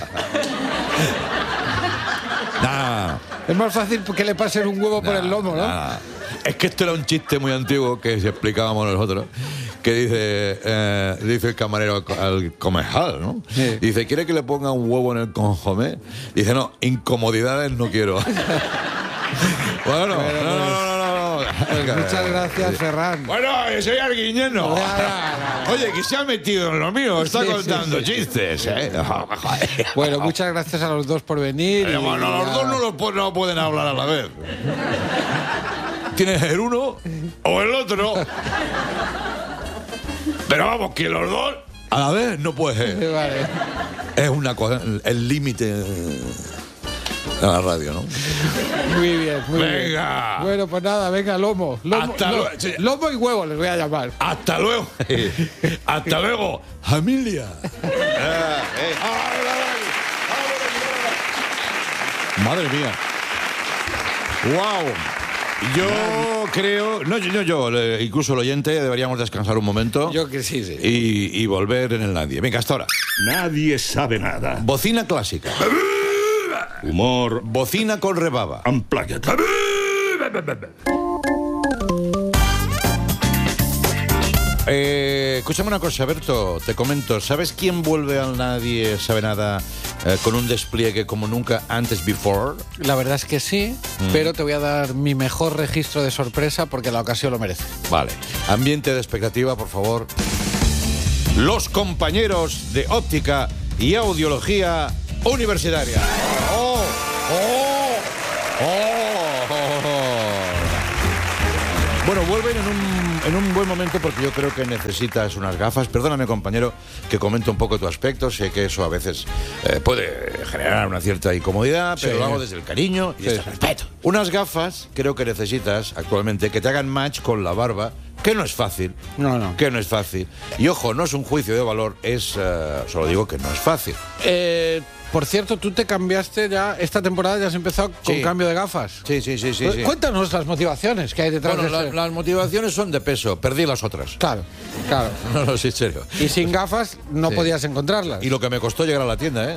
S1: Nah.
S2: Es más fácil que le pasen un huevo por el lomo, ¿no?
S1: Nah. Es que esto era un chiste muy antiguo que se explicábamos nosotros, que dice el camarero al comensal, ¿no?
S2: Sí.
S1: Dice, ¿quiere que le ponga un huevo en el consomé? Dice, no, incomodidades no quiero. Bueno, no.
S2: Pues muchas gracias, Ferran.
S1: Bueno, soy Arguiñeno. Oye, que se ha metido en lo mío, está
S2: Sí,
S1: contando
S2: sí, sí.
S1: chistes, ¿eh?
S2: Bueno, muchas gracias a los dos por venir.
S1: Bueno, los dos no pueden hablar a la vez. Tienes el uno o el otro. Pero vamos, que los dos a la vez no puede ser.
S2: Vale.
S1: Es una cosa, el límite de la radio, ¿no?
S2: Muy bien, muy bien.
S1: Venga.
S2: Bueno, pues nada, venga, lomo.
S1: Hasta luego. Sí.
S2: Lomo y huevo les voy a llamar.
S1: Hasta luego. Hasta luego, familia. Madre mía. Wow. Yo creo, incluso el oyente, deberíamos descansar un momento.
S2: Yo que sí.
S1: Y volver en el nadie. Venga, hasta ahora.
S5: Nadie sabe nada.
S1: Bocina clásica.
S5: Humor.
S1: Bocina con rebaba.
S5: Unplugged.
S1: Escúchame una cosa, Berto, te comento. ¿Sabes quién vuelve al Nadie Sabe Nada con un despliegue como nunca antes before?
S2: La verdad es que sí, pero te voy a dar mi mejor registro de sorpresa porque la ocasión lo merece.
S1: Vale. Ambiente de expectativa, por favor. Los compañeros de óptica y audiología universitaria. ¡Oh! ¡Oh! ¡Oh! Bueno, vuelven en un buen momento porque yo creo que necesitas unas gafas. Perdóname, compañero, que comente un poco tu aspecto. Sé que eso a veces puede generar una cierta incomodidad, pero
S2: Sí.
S1: lo hago desde el cariño y
S2: Sí,
S1: desde el respeto. Unas gafas creo que necesitas actualmente que te hagan match con la barba, que no es fácil.
S2: No.
S1: Que no es fácil. Y ojo, no es un juicio de valor, solo digo que no es fácil.
S2: Por cierto, tú te cambiaste ya, esta temporada ya has empezado con
S1: Sí.
S2: cambio de gafas.
S1: Sí.
S2: Cuéntanos las motivaciones que hay detrás
S1: Bueno,
S2: de este.
S1: las motivaciones son de peso, perdí las otras.
S2: Claro.
S1: No, sí, en serio.
S2: Y sin gafas no
S1: Sí.
S2: podías encontrarlas.
S1: Y lo que me costó llegar a la tienda, ¿eh?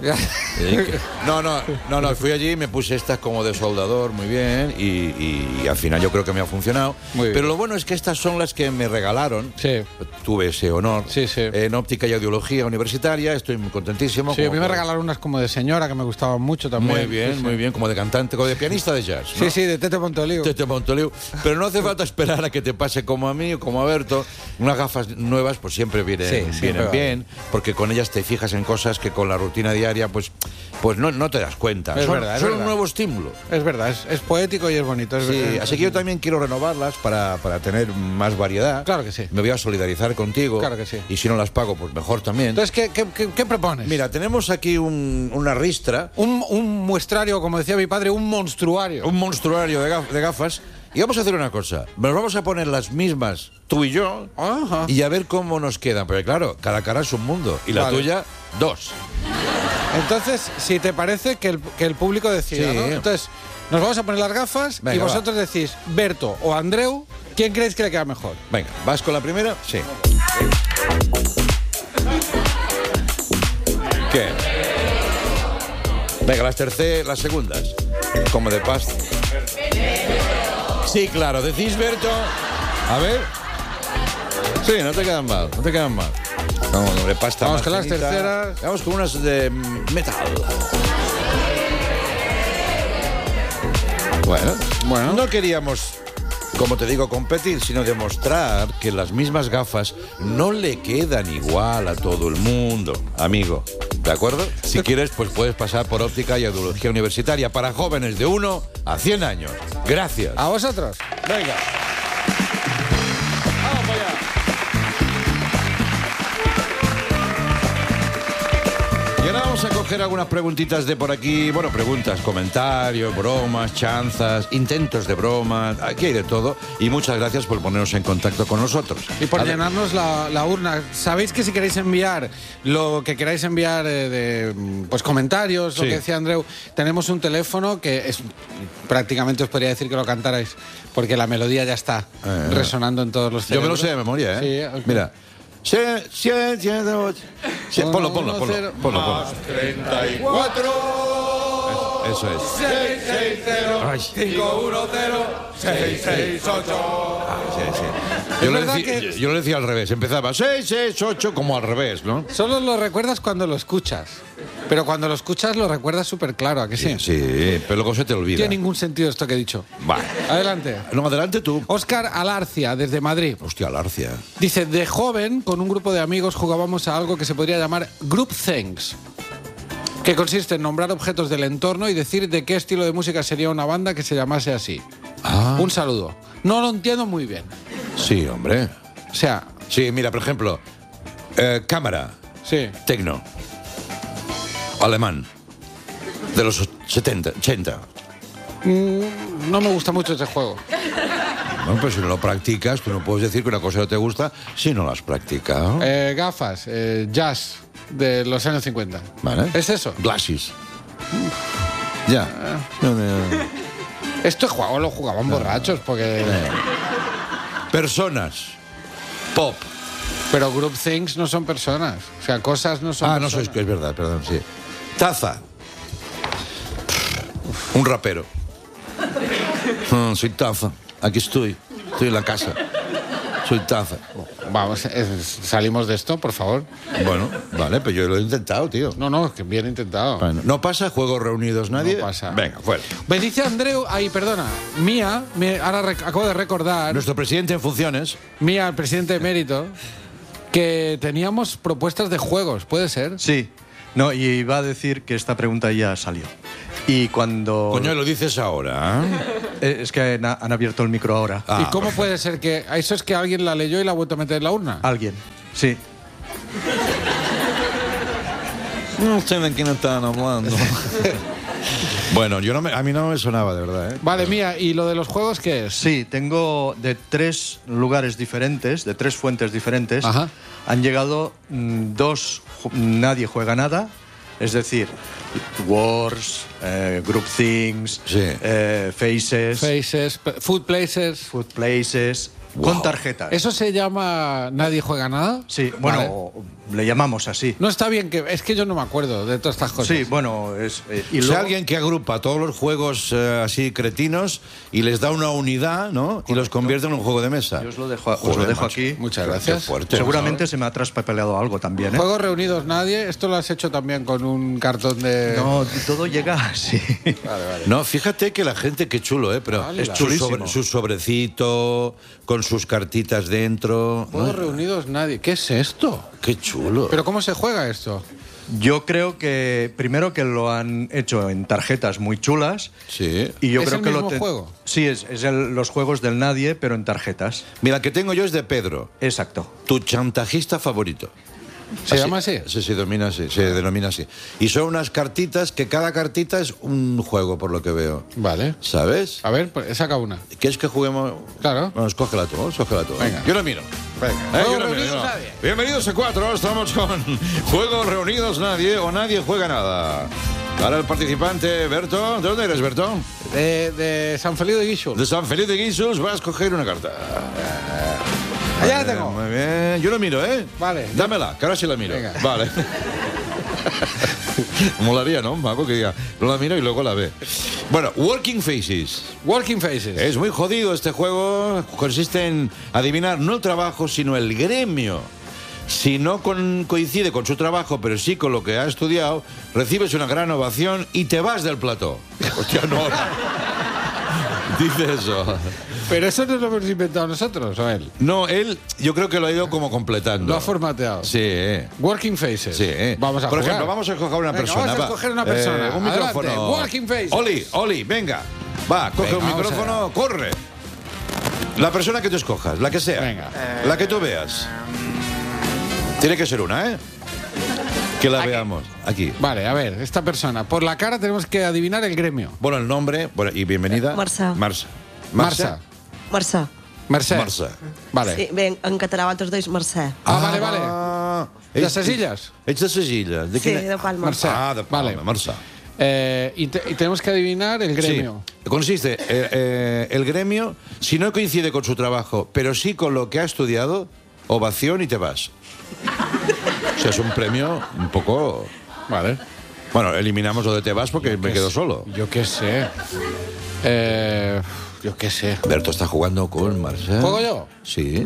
S1: No, fui allí, me puse estas como de soldador, muy bien, y al final yo creo que me ha funcionado.
S2: Muy bien.
S1: Pero lo bueno es que estas son las que me regalaron.
S2: Sí.
S1: Tuve ese honor
S2: Sí.
S1: en óptica y audiología universitaria, estoy muy contentísimo.
S2: Sí, a
S1: como
S2: mí me
S1: por-
S2: regalaron unas como de señora, que me gustaban mucho también.
S1: Muy bien,
S2: Sí, sí.
S1: muy bien, como de cantante, como de pianista de jazz, ¿no?
S2: Sí, sí, de Tete Montoliu.
S1: Tete Montoliu. Pero no hace falta esperar a que te pase como a mí o como a Berto. Unas gafas nuevas pues siempre vienen,
S2: Sí, siempre
S1: vienen
S2: va
S1: bien, porque con ellas te fijas en cosas que con la rutina diaria pues no te das cuenta.
S2: Es
S1: son
S2: verdad, es
S1: son un
S2: verdad.
S1: nuevo estímulo.
S2: Es verdad, es poético y es bonito. Es
S1: Sí,
S2: verdad.
S1: así que yo también quiero renovarlas para tener más variedad.
S2: Claro que sí.
S1: Me voy a solidarizar contigo.
S2: Claro que sí.
S1: Y si no las pago, pues mejor también.
S2: Entonces, ¿qué propones?
S1: Mira, tenemos aquí una ristra,
S2: Un muestrario, como decía mi padre, un monstruario.
S1: un monstruario de gafas. Y vamos a hacer una cosa. Nos vamos a poner las mismas, tú y yo,
S2: Ajá.
S1: y a ver cómo nos quedan. Porque claro, cada cara es un mundo. Y la
S2: Vale.
S1: tuya, dos.
S2: Entonces, si te parece que el público decida,
S1: Sí.
S2: ¿no? Entonces, nos vamos a poner las gafas
S1: Venga,
S2: y vosotros decís, Berto o Andreu, ¿quién creéis que le queda mejor?
S1: Venga, ¿vas con la primera? Sí. ¿Qué? Venga, las segundas. Como de pasta. Sí, claro, decís Berto. A ver. Sí, no te quedan mal, no te quedan mal. Vamos, de pasta.
S2: Vamos
S1: más
S2: con las
S1: finita.
S2: terceras.
S1: Vamos con unas de metal. Bueno, no queríamos, como te digo, competir, sino demostrar que las mismas gafas no le quedan igual a todo el mundo, amigo. ¿De acuerdo? Si quieres, pues puedes pasar por óptica y audiología universitaria para jóvenes de 1 a 100 años. Gracias.
S2: ¿A vosotros?
S1: Venga. Vamos para allá. Y ahora vamos a coger algunas preguntitas de por aquí. Bueno, preguntas, comentarios, bromas, chanzas, intentos de broma. Aquí hay de todo. Y muchas gracias por ponernos en contacto con nosotros.
S2: Y por
S1: A ver,
S2: llenarnos la urna. Sabéis que si queréis enviar lo que queráis enviar pues comentarios, lo
S1: Sí.
S2: que decía Andreu, tenemos un teléfono que es prácticamente os podría decir que lo cantarais, porque la melodía ya está resonando en todos los
S1: Yo me lo
S2: cerebros.
S1: sé de memoria, ¿eh?
S2: Sí, ok.
S1: Mira. Ponlo.
S2: 34
S1: Eso es.
S2: 660
S1: Ay.
S2: 510 668.
S1: Yo
S2: Es
S1: lo,
S2: verdad
S1: decía,
S2: que-
S1: yo lo decía al revés. Empezaba 6, 6, 8, como al revés, ¿no?
S2: Solo lo recuerdas cuando lo escuchas. Pero cuando lo escuchas lo recuerdas súper claro, ¿a que sí?
S1: Sí, pero luego se te
S2: No
S1: olvida.
S2: tiene ningún sentido esto que he dicho.
S1: Vale.
S2: Adelante.
S1: No, adelante tú.
S2: Óscar Alarcia, desde Madrid.
S1: Hostia, Larcia.
S2: Dice, de joven, con un grupo de amigos jugábamos a algo que se podría llamar Group Things, que consiste en nombrar objetos del entorno y decir de qué estilo de música sería una banda que se llamase así. Un saludo. No lo entiendo muy bien.
S1: Sí, hombre.
S2: O sea,
S1: Sí, mira, por ejemplo, cámara,
S2: sí.
S1: tecno, alemán, de los 70, 80.
S2: No me gusta mucho ese juego.
S1: Bueno, pues si no lo practicas, tú no puedes decir que una cosa no te gusta si no lo has practicado.
S2: Gafas, jazz de los años 50.
S1: ¿Vale?
S2: ¿Es eso?
S1: Glasses. Ya.
S2: Esto juego lo jugaban borrachos porque...
S1: Personas. Pop.
S2: Pero Group Things no son personas. O sea, cosas no son
S1: No,
S2: personas.
S1: es verdad, perdón, sí. Taza. Un rapero. Soy Taza. Aquí estoy. Estoy en la casa. Soy Taza.
S2: Vamos, salimos de esto, por favor.
S1: Bueno, vale, pero yo lo he intentado, tío.
S2: No, que bien intentado.
S1: Bueno, ¿no pasa? ¿Juegos reunidos nadie?
S2: No pasa.
S1: Venga, fuera.
S2: Me dice Andreu, perdona, Mía, ahora acabo de recordar,
S1: Nuestro presidente en funciones.
S2: Mía, el presidente emérito, que teníamos propuestas de juegos, ¿puede ser?
S3: Sí. No, y iba a decir que esta pregunta ya salió. Y cuando...
S1: Coño, lo dices ahora.
S3: Es que han abierto el micro ahora.
S1: Ah,
S2: ¿Y cómo puede ser que eso es que alguien la leyó y la ha vuelto a meter en la urna?
S3: Alguien. Sí.
S1: No sé de quién están hablando. Bueno, a mí no me sonaba, de verdad, ¿eh?
S2: Vale, Mía, ¿y lo de los juegos qué es?
S3: Sí, tengo de 3 lugares diferentes, de 3 fuentes diferentes.
S2: Ajá.
S3: Han llegado 2, nadie juega nada. Es decir, Wars, Group Things,
S1: Sí.
S3: Faces,
S2: Faces, Food Places.
S3: Food Places,
S1: Wow.
S3: con tarjetas.
S2: ¿Eso se llama Nadie juega nada?
S3: Sí, bueno,
S2: Vale.
S3: le llamamos así.
S2: No está bien que... Es que yo no me acuerdo de todas estas cosas.
S3: Sí, bueno, es... y
S1: O sea,
S3: luego-
S1: alguien que agrupa todos los juegos así cretinos y les da una unidad, ¿no? Y los convierte en un juego de mesa.
S3: Yo os lo dejo,
S1: Joder, macho.
S3: aquí.
S2: Muchas
S1: Qué
S2: gracias.
S1: fuerte.
S3: Seguramente se me ha traspapeleado algo también, ¿eh?
S2: Juegos reunidos nadie. Esto lo has hecho también con un cartón de...
S3: No, todo llega así.
S2: Vale, vale.
S1: No, fíjate que la gente, qué chulo, ¿eh? Pero
S2: Es
S3: chulísimo.
S1: su sobrecito, con sus cartitas dentro.
S2: Juegos
S1: ¿no?
S2: reunidos nadie. ¿Qué es esto?
S1: Qué chulo.
S2: ¿Pero cómo se juega esto?
S3: Yo creo que primero que lo han hecho en tarjetas muy chulas.
S1: Sí.
S3: Y yo
S2: ¿Es
S3: creo
S2: el
S3: que
S2: mismo juego?
S3: Sí, es los juegos del nadie, pero en tarjetas.
S1: Mira, el que tengo yo es de Pedro,
S3: Exacto.
S1: tu chantajista favorito.
S2: ¿Se llama así?
S1: Sí, se denomina así. Y son unas cartitas que cada cartita es un juego, por lo que veo.
S2: Vale.
S1: ¿Sabes?
S2: A ver, pues, saca una.
S1: ¿Quieres que juguemos?
S2: Claro.
S1: Bueno, escógela tú, escógela tú.
S2: Venga.
S1: Yo lo miro.
S2: Venga.
S1: Yo
S2: Juegos
S1: lo miro,
S2: reunidos
S1: yo no.
S2: nadie.
S1: Bienvenidos a 4, estamos con Juegos Reunidos Nadie o Nadie Juega Nada. Ahora el participante, Berto. ¿De dónde eres, Berto?
S2: De San Feliu de Guíxols.
S1: De San Felipe de Guíxols, va a escoger una carta.
S2: Allá la tengo.
S1: Muy bien. Yo lo miro, ¿eh?
S2: Vale.
S1: Dámela, que ahora sí la miro.
S2: Venga.
S1: Vale. Molaría, ¿no? Un mago que diga, no la miro y luego la ve. Bueno, Working Faces.
S2: Walking Faces.
S1: Es muy jodido este juego. Consiste en adivinar no el trabajo, sino el gremio. Si no coincide con su trabajo, pero sí con lo que ha estudiado, recibes una gran ovación y te vas del plató. Hostia, no. Dice eso.
S2: Pero eso no lo hemos inventado nosotros, ¿o él?
S1: No, él yo creo que lo ha ido como completando.
S2: Lo ha formateado.
S1: Sí,
S2: Working Faces.
S1: sí.
S2: Vamos a
S1: Por
S2: jugar.
S1: ejemplo, vamos a escoger una
S2: Venga,
S1: persona.
S2: vamos a
S1: va.
S2: escoger una persona.
S1: Un
S2: Adelante.
S1: micrófono.
S2: Working Faces.
S1: Oli, venga. Va, coge
S2: Venga,
S1: un
S2: vamos
S1: micrófono, corre. La persona que tú escojas, la que sea.
S2: Venga.
S1: La que tú veas. Tiene que ser una, ¿eh? Que la veamos. Aquí.
S2: Vale, a ver, esta persona. Por la cara tenemos que adivinar el gremio.
S1: Bueno, el nombre y bienvenida.
S6: Marça.
S1: Marça.
S2: Marça.
S6: Mercè.
S2: Mercè.
S1: Marça.
S2: Vale.
S6: Sí, bé, en català vosaltres deis Mercè.
S2: Vale. De
S1: ets-
S2: Sesillas.
S1: Ets de Sesillas.
S6: Sí, de Palma.
S2: Mercè.
S1: Ah, de Palma,
S2: Vale.
S1: Marça.
S2: Y tenemos que adivinar el gremio.
S1: Sí. Consiste el gremio, si no coincide con su trabajo, pero sí con lo que ha estudiado, ovación y te vas. O sea, es un premio un poco...
S2: Vale.
S1: Bueno, eliminamos lo de te vas porque me quedo solo.
S2: Yo qué sé. Yo qué sé.
S1: Berto está jugando con Marcel.
S2: ¿Juego yo?
S1: Sí,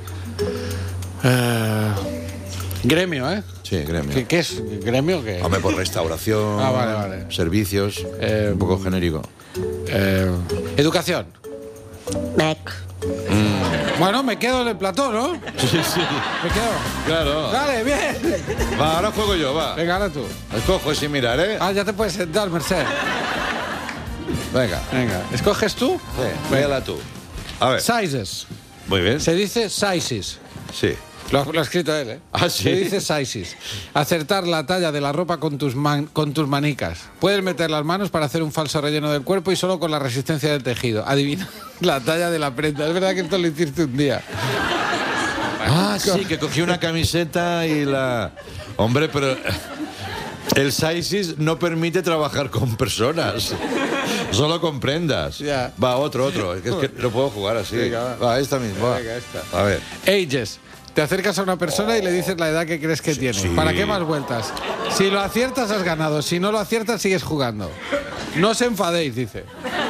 S2: Gremio, ¿eh?
S1: sí, gremio.
S2: ¿Qué es? ¿Gremio qué?
S1: Hombre, por restauración,
S2: Ah, vale.
S1: servicios, un poco genérico.
S2: Educación.
S6: Mec.
S2: Bueno, me quedo en el plató, ¿no?
S1: Sí, sí,
S2: Me quedo.
S1: claro.
S2: Vale, bien.
S1: Va, ahora juego yo, va.
S2: Venga, ahora tú.
S1: Escojo sin mirar, ¿eh?
S2: Ah, ya te puedes sentar, Merced.
S1: Venga.
S2: Venga, ¿escoges tú?
S1: Sí, véala tú. A ver.
S2: Sizes.
S1: Muy bien.
S2: Se dice sizes.
S1: Sí.
S2: Lo ha escrito él, ¿eh?
S1: Ah, ¿sí?
S2: Se dice sizes. Acertar la talla de la ropa con tus manicas. Puedes meter las manos para hacer un falso relleno del cuerpo y solo con la resistencia del tejido. Adivina la talla de la prenda. Es verdad que esto lo hiciste un día.
S1: Ah, sí, que cogí una camiseta y la... Hombre, pero el sizes no permite trabajar con personas. Solo con prendas.
S2: Ya.
S1: Va, otro. Es que no puedo jugar así.
S2: Venga, va.
S1: Va, esta misma.
S2: Venga, esta.
S1: A ver.
S2: Ages. Te acercas a una persona y le dices la edad que crees que tiene.
S1: sí.
S2: ¿Para qué más vueltas? Si lo aciertas, has ganado. Si no lo aciertas, sigues jugando. No os enfadéis, dice.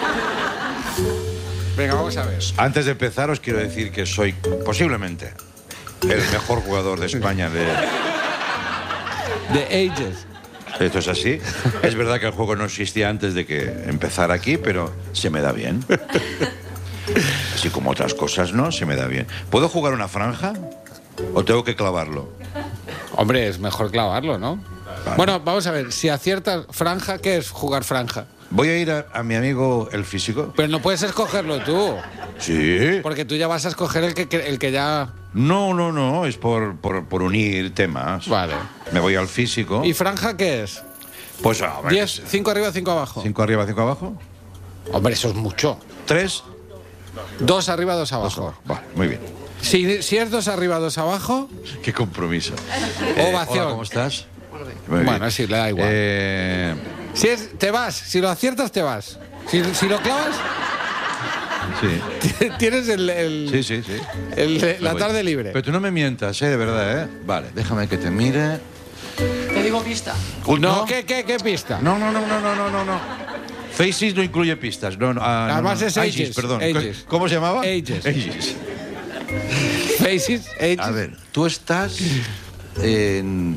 S2: Venga, vamos a ver.
S1: Antes de empezar, os quiero decir que soy posiblemente el mejor jugador de España de...
S2: The Ages.
S1: Esto es así. Es verdad que el juego no existía antes de que empezara aquí, pero se me da bien. Así como otras cosas, ¿no? Se me da bien. ¿Puedo jugar una franja? ¿O tengo que clavarlo?
S2: Hombre, es mejor clavarlo, ¿no?
S1: Vale.
S2: Bueno, vamos a ver. Si aciertas franja, ¿qué es jugar franja?
S1: Voy a ir a mi amigo el físico.
S2: Pero no puedes escogerlo tú.
S1: Sí.
S2: Porque tú ya vas a escoger el que ya...
S1: No. Es por unir temas.
S2: Vale.
S1: Me voy al físico.
S2: ¿Y franja qué es?
S1: Pues a ver.
S2: 10, 5 arriba, 5 abajo.
S1: 5 arriba, 5 abajo.
S2: Hombre, eso es mucho.
S1: 3.
S2: 2 arriba, 2 abajo.
S1: Vale, muy bien.
S2: Si es 2 arriba, 2 abajo,
S1: Qué compromiso.
S2: Ovación.
S1: Hola, ¿cómo estás? Muy
S2: bueno,
S1: bien.
S2: sí, le da igual. Si te vas, si lo aciertas, te vas. Si lo clavas, Tienes
S1: Sí.
S2: la tarde libre.
S1: Pero tú no me mientas, de verdad, ¿eh? Vale, déjame que te mire.
S4: Te digo pista.
S2: No, ¿qué pista?
S1: No. Faces no incluye pistas.
S2: Además es Ages,
S1: perdón.
S2: Ages.
S1: ¿Cómo se llamaba?
S2: Ages.
S1: Ages.
S2: Faces, Ages.
S1: A ver, tú estás en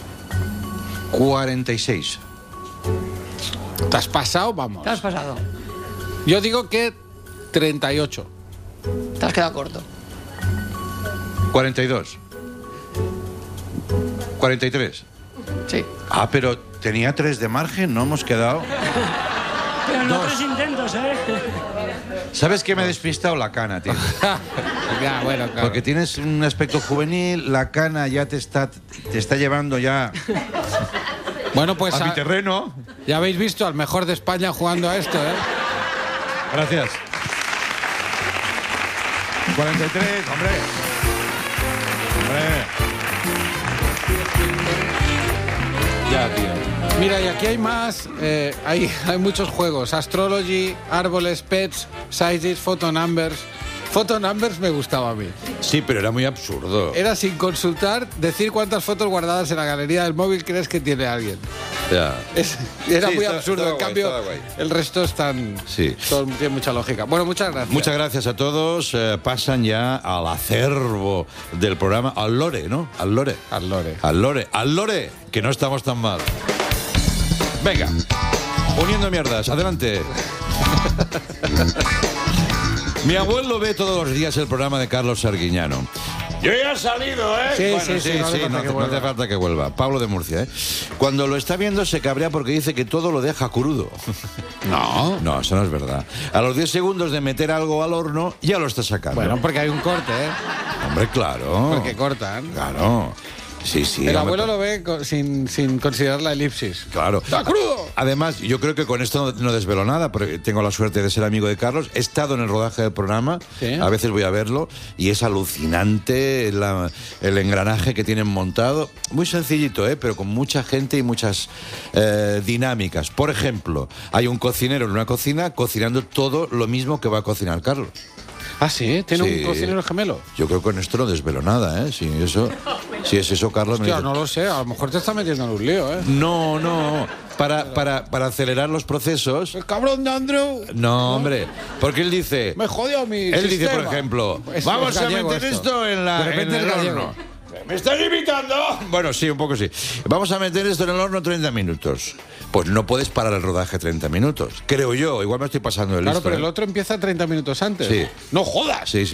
S1: 46.
S2: ¿Te has pasado? Vamos.
S4: ¿Te has pasado?
S2: Yo digo que 38.
S4: Te has quedado corto.
S1: 42. 43.
S4: Sí.
S1: Ah, pero tenía 3 de margen, ¿no? Hemos quedado.
S7: Pero no 3 intentos, ¿eh?
S1: ¿Sabes qué me he despistado? La cana, tío.
S2: Ya, bueno, claro.
S1: Porque tienes un aspecto juvenil, la cana ya te está llevando ya
S2: Bueno, pues
S1: a mi terreno.
S2: ya habéis visto al mejor de España jugando a esto, ¿eh?
S1: Gracias. 43, hombre. Ya, tío.
S2: Mira, y aquí hay más, hay muchos juegos. Astrology, árboles, pets, sizes, photo numbers. Photo numbers me gustaba a mí.
S1: Sí, pero era muy absurdo.
S2: Era sin consultar, decir cuántas fotos guardadas en la galería del móvil crees que tiene alguien.
S1: Ya.
S2: Era
S1: Sí,
S2: muy
S1: estaba
S2: absurdo.
S1: guay,
S2: En cambio,
S1: estaba guay.
S2: el resto están.
S1: Sí.
S2: Tiene mucha lógica. Bueno, muchas gracias.
S1: Muchas gracias a todos. Pasan ya al acervo del programa, al lore, ¿no? Al lore.
S2: Al lore.
S1: Al lore, que no estamos tan mal. Venga, uniendo mierdas, adelante. Mi abuelo ve todos los días el programa de Carlos Arguiñano. Yo ya he salido, ¿eh?
S2: Sí,
S1: Bueno,
S2: sí, no hace falta que
S1: no
S2: vuelva.
S1: hace falta que vuelva. Pablo de Murcia, ¿eh? Cuando lo está viendo se cabrea porque dice que todo lo deja crudo.
S2: No.
S1: No, eso no es verdad. A los 10 segundos de meter algo al horno, ya lo está sacando.
S2: Bueno, porque hay un corte, ¿eh?
S1: Hombre, claro.
S2: Porque cortan.
S1: Claro. Sí,
S2: El
S1: hombre,
S2: abuelo lo ve sin considerar la elipsis.
S1: Claro.
S2: ¡Está crudo!
S1: Además, yo creo que con esto no desvelo nada, porque tengo la suerte de ser amigo de Carlos. He estado en el rodaje del programa,
S2: Sí.
S1: a veces voy a verlo, y es alucinante el engranaje que tienen montado. Muy sencillito, pero con mucha gente y muchas dinámicas. Por ejemplo, hay un cocinero en una cocina cocinando todo lo mismo que va a cocinar Carlos.
S2: Ah, sí, tiene
S1: Sí.
S2: un cocinero gemelo.
S1: Yo creo que con esto no desvelo nada, ¿eh? Si es eso, Carlos, me
S2: Hostia,
S1: dice-
S2: no lo sé, a lo mejor te está metiendo en un lío, ¿eh?
S1: No. Para acelerar los procesos.
S2: El cabrón de Andrew
S1: No, hombre. Porque él dice.
S2: me jodió mi
S1: Él dice,
S2: sistema.
S1: por ejemplo,
S2: Es
S1: vamos a
S2: gallego
S1: meter esto en
S2: De repente
S1: en
S2: es
S1: el
S2: gallego.
S1: horno. ¿Me estás imitando? Bueno, sí, un poco sí. Vamos a meter esto en el horno 30 minutos. Pues no puedes parar el rodaje 30 minutos. Creo yo. Igual me estoy pasando de
S2: Claro,
S1: listo,
S2: pero el
S1: ¿eh?
S2: otro empieza 30 minutos antes.
S1: Sí.
S2: ¡No jodas!
S1: Sí.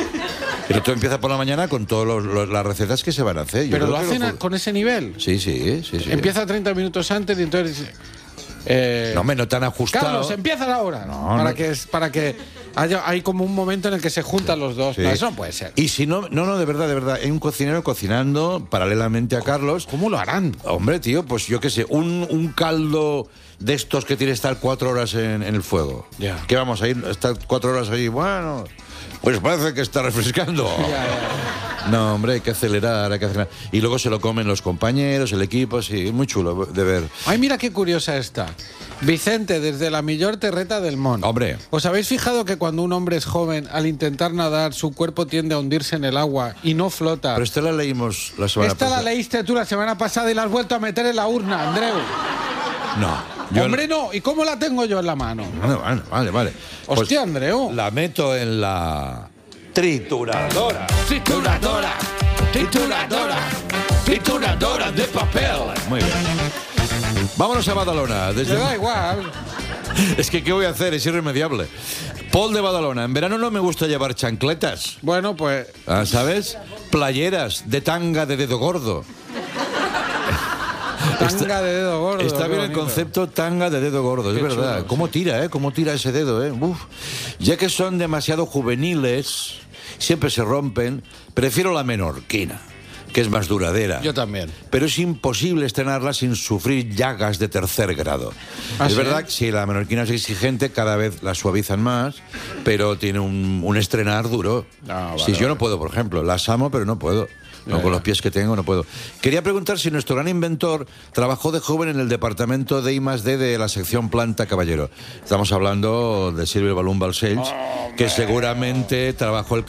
S1: El otro empieza por la mañana con todas las recetas que se van a hacer. Yo
S2: Pero
S1: creo
S2: lo
S1: que
S2: hacen con ese nivel.
S1: Sí.
S2: Empieza 30 minutos antes y entonces dice...
S1: No, hombre, no tan ajustado.
S2: Carlos, empieza la hora.
S1: No,
S2: para que hay como un momento en el que se juntan los dos.
S1: Sí.
S2: No, eso no puede ser.
S1: Y si no, de verdad. Hay un cocinero cocinando paralelamente a Carlos.
S2: ¿Cómo lo harán?
S1: Hombre, tío, pues yo qué sé, un caldo de estos que tiene que estar 4 horas en el fuego.
S2: Ya.
S1: ¿Qué vamos a ir? Estar 4 horas ahí, bueno, pues parece que está refrescando. No, hombre, hay que acelerar. Y luego se lo comen los compañeros, el equipo, sí, es muy chulo de ver.
S2: Ay, mira qué curiosa está. Vicente, desde la millor terreta del Mon.
S1: Hombre.
S2: ¿Os habéis fijado que cuando un hombre es joven, al intentar nadar, su cuerpo tiende a hundirse en el agua y no flota?
S1: Pero esta la leímos la semana
S2: Esta
S1: pasada.
S2: la leíste tú la semana pasada y la has vuelto a meter en la urna, Andreu.
S1: No.
S2: Hombre, no. ¿Y cómo la tengo yo en la mano?
S1: Vale.
S2: Hostia, Andreu.
S1: La meto en la trituradora. Trituradora de papel. Muy bien. Vámonos a Badalona.
S2: Me da igual.
S1: Es que, ¿qué voy a hacer? Es irremediable. Paul de Badalona. En verano no me gusta llevar chancletas.
S2: Bueno, pues...
S1: ¿Sabes? Playeras de tanga de dedo gordo.
S2: Tanga de dedo gordo.
S1: Está
S2: qué
S1: bien el
S2: bonito.
S1: concepto tanga de dedo gordo, es
S2: Qué
S1: verdad.
S2: chulo,
S1: ¿Cómo tira, ¿Cómo tira ese dedo, Uf. Ya que son demasiado juveniles, siempre se rompen, prefiero la menorquina, que es más duradera.
S2: Yo también.
S1: Pero es imposible estrenarla sin sufrir llagas de 3er grado.
S2: ¿Ah,
S1: Es
S2: sí?
S1: verdad que si la menorquina es exigente, cada vez la suavizan más, pero tiene un estrenar duro.
S2: Ah, vale,
S1: Sí, yo no
S2: vale.
S1: puedo, por ejemplo. Las amo, pero no puedo. No, con los pies que tengo no puedo. Quería preguntar si nuestro gran inventor trabajó de joven en el departamento de I+D de la sección Planta Caballero. Estamos hablando de Silvio Balún Balcells, que seguramente trabajó el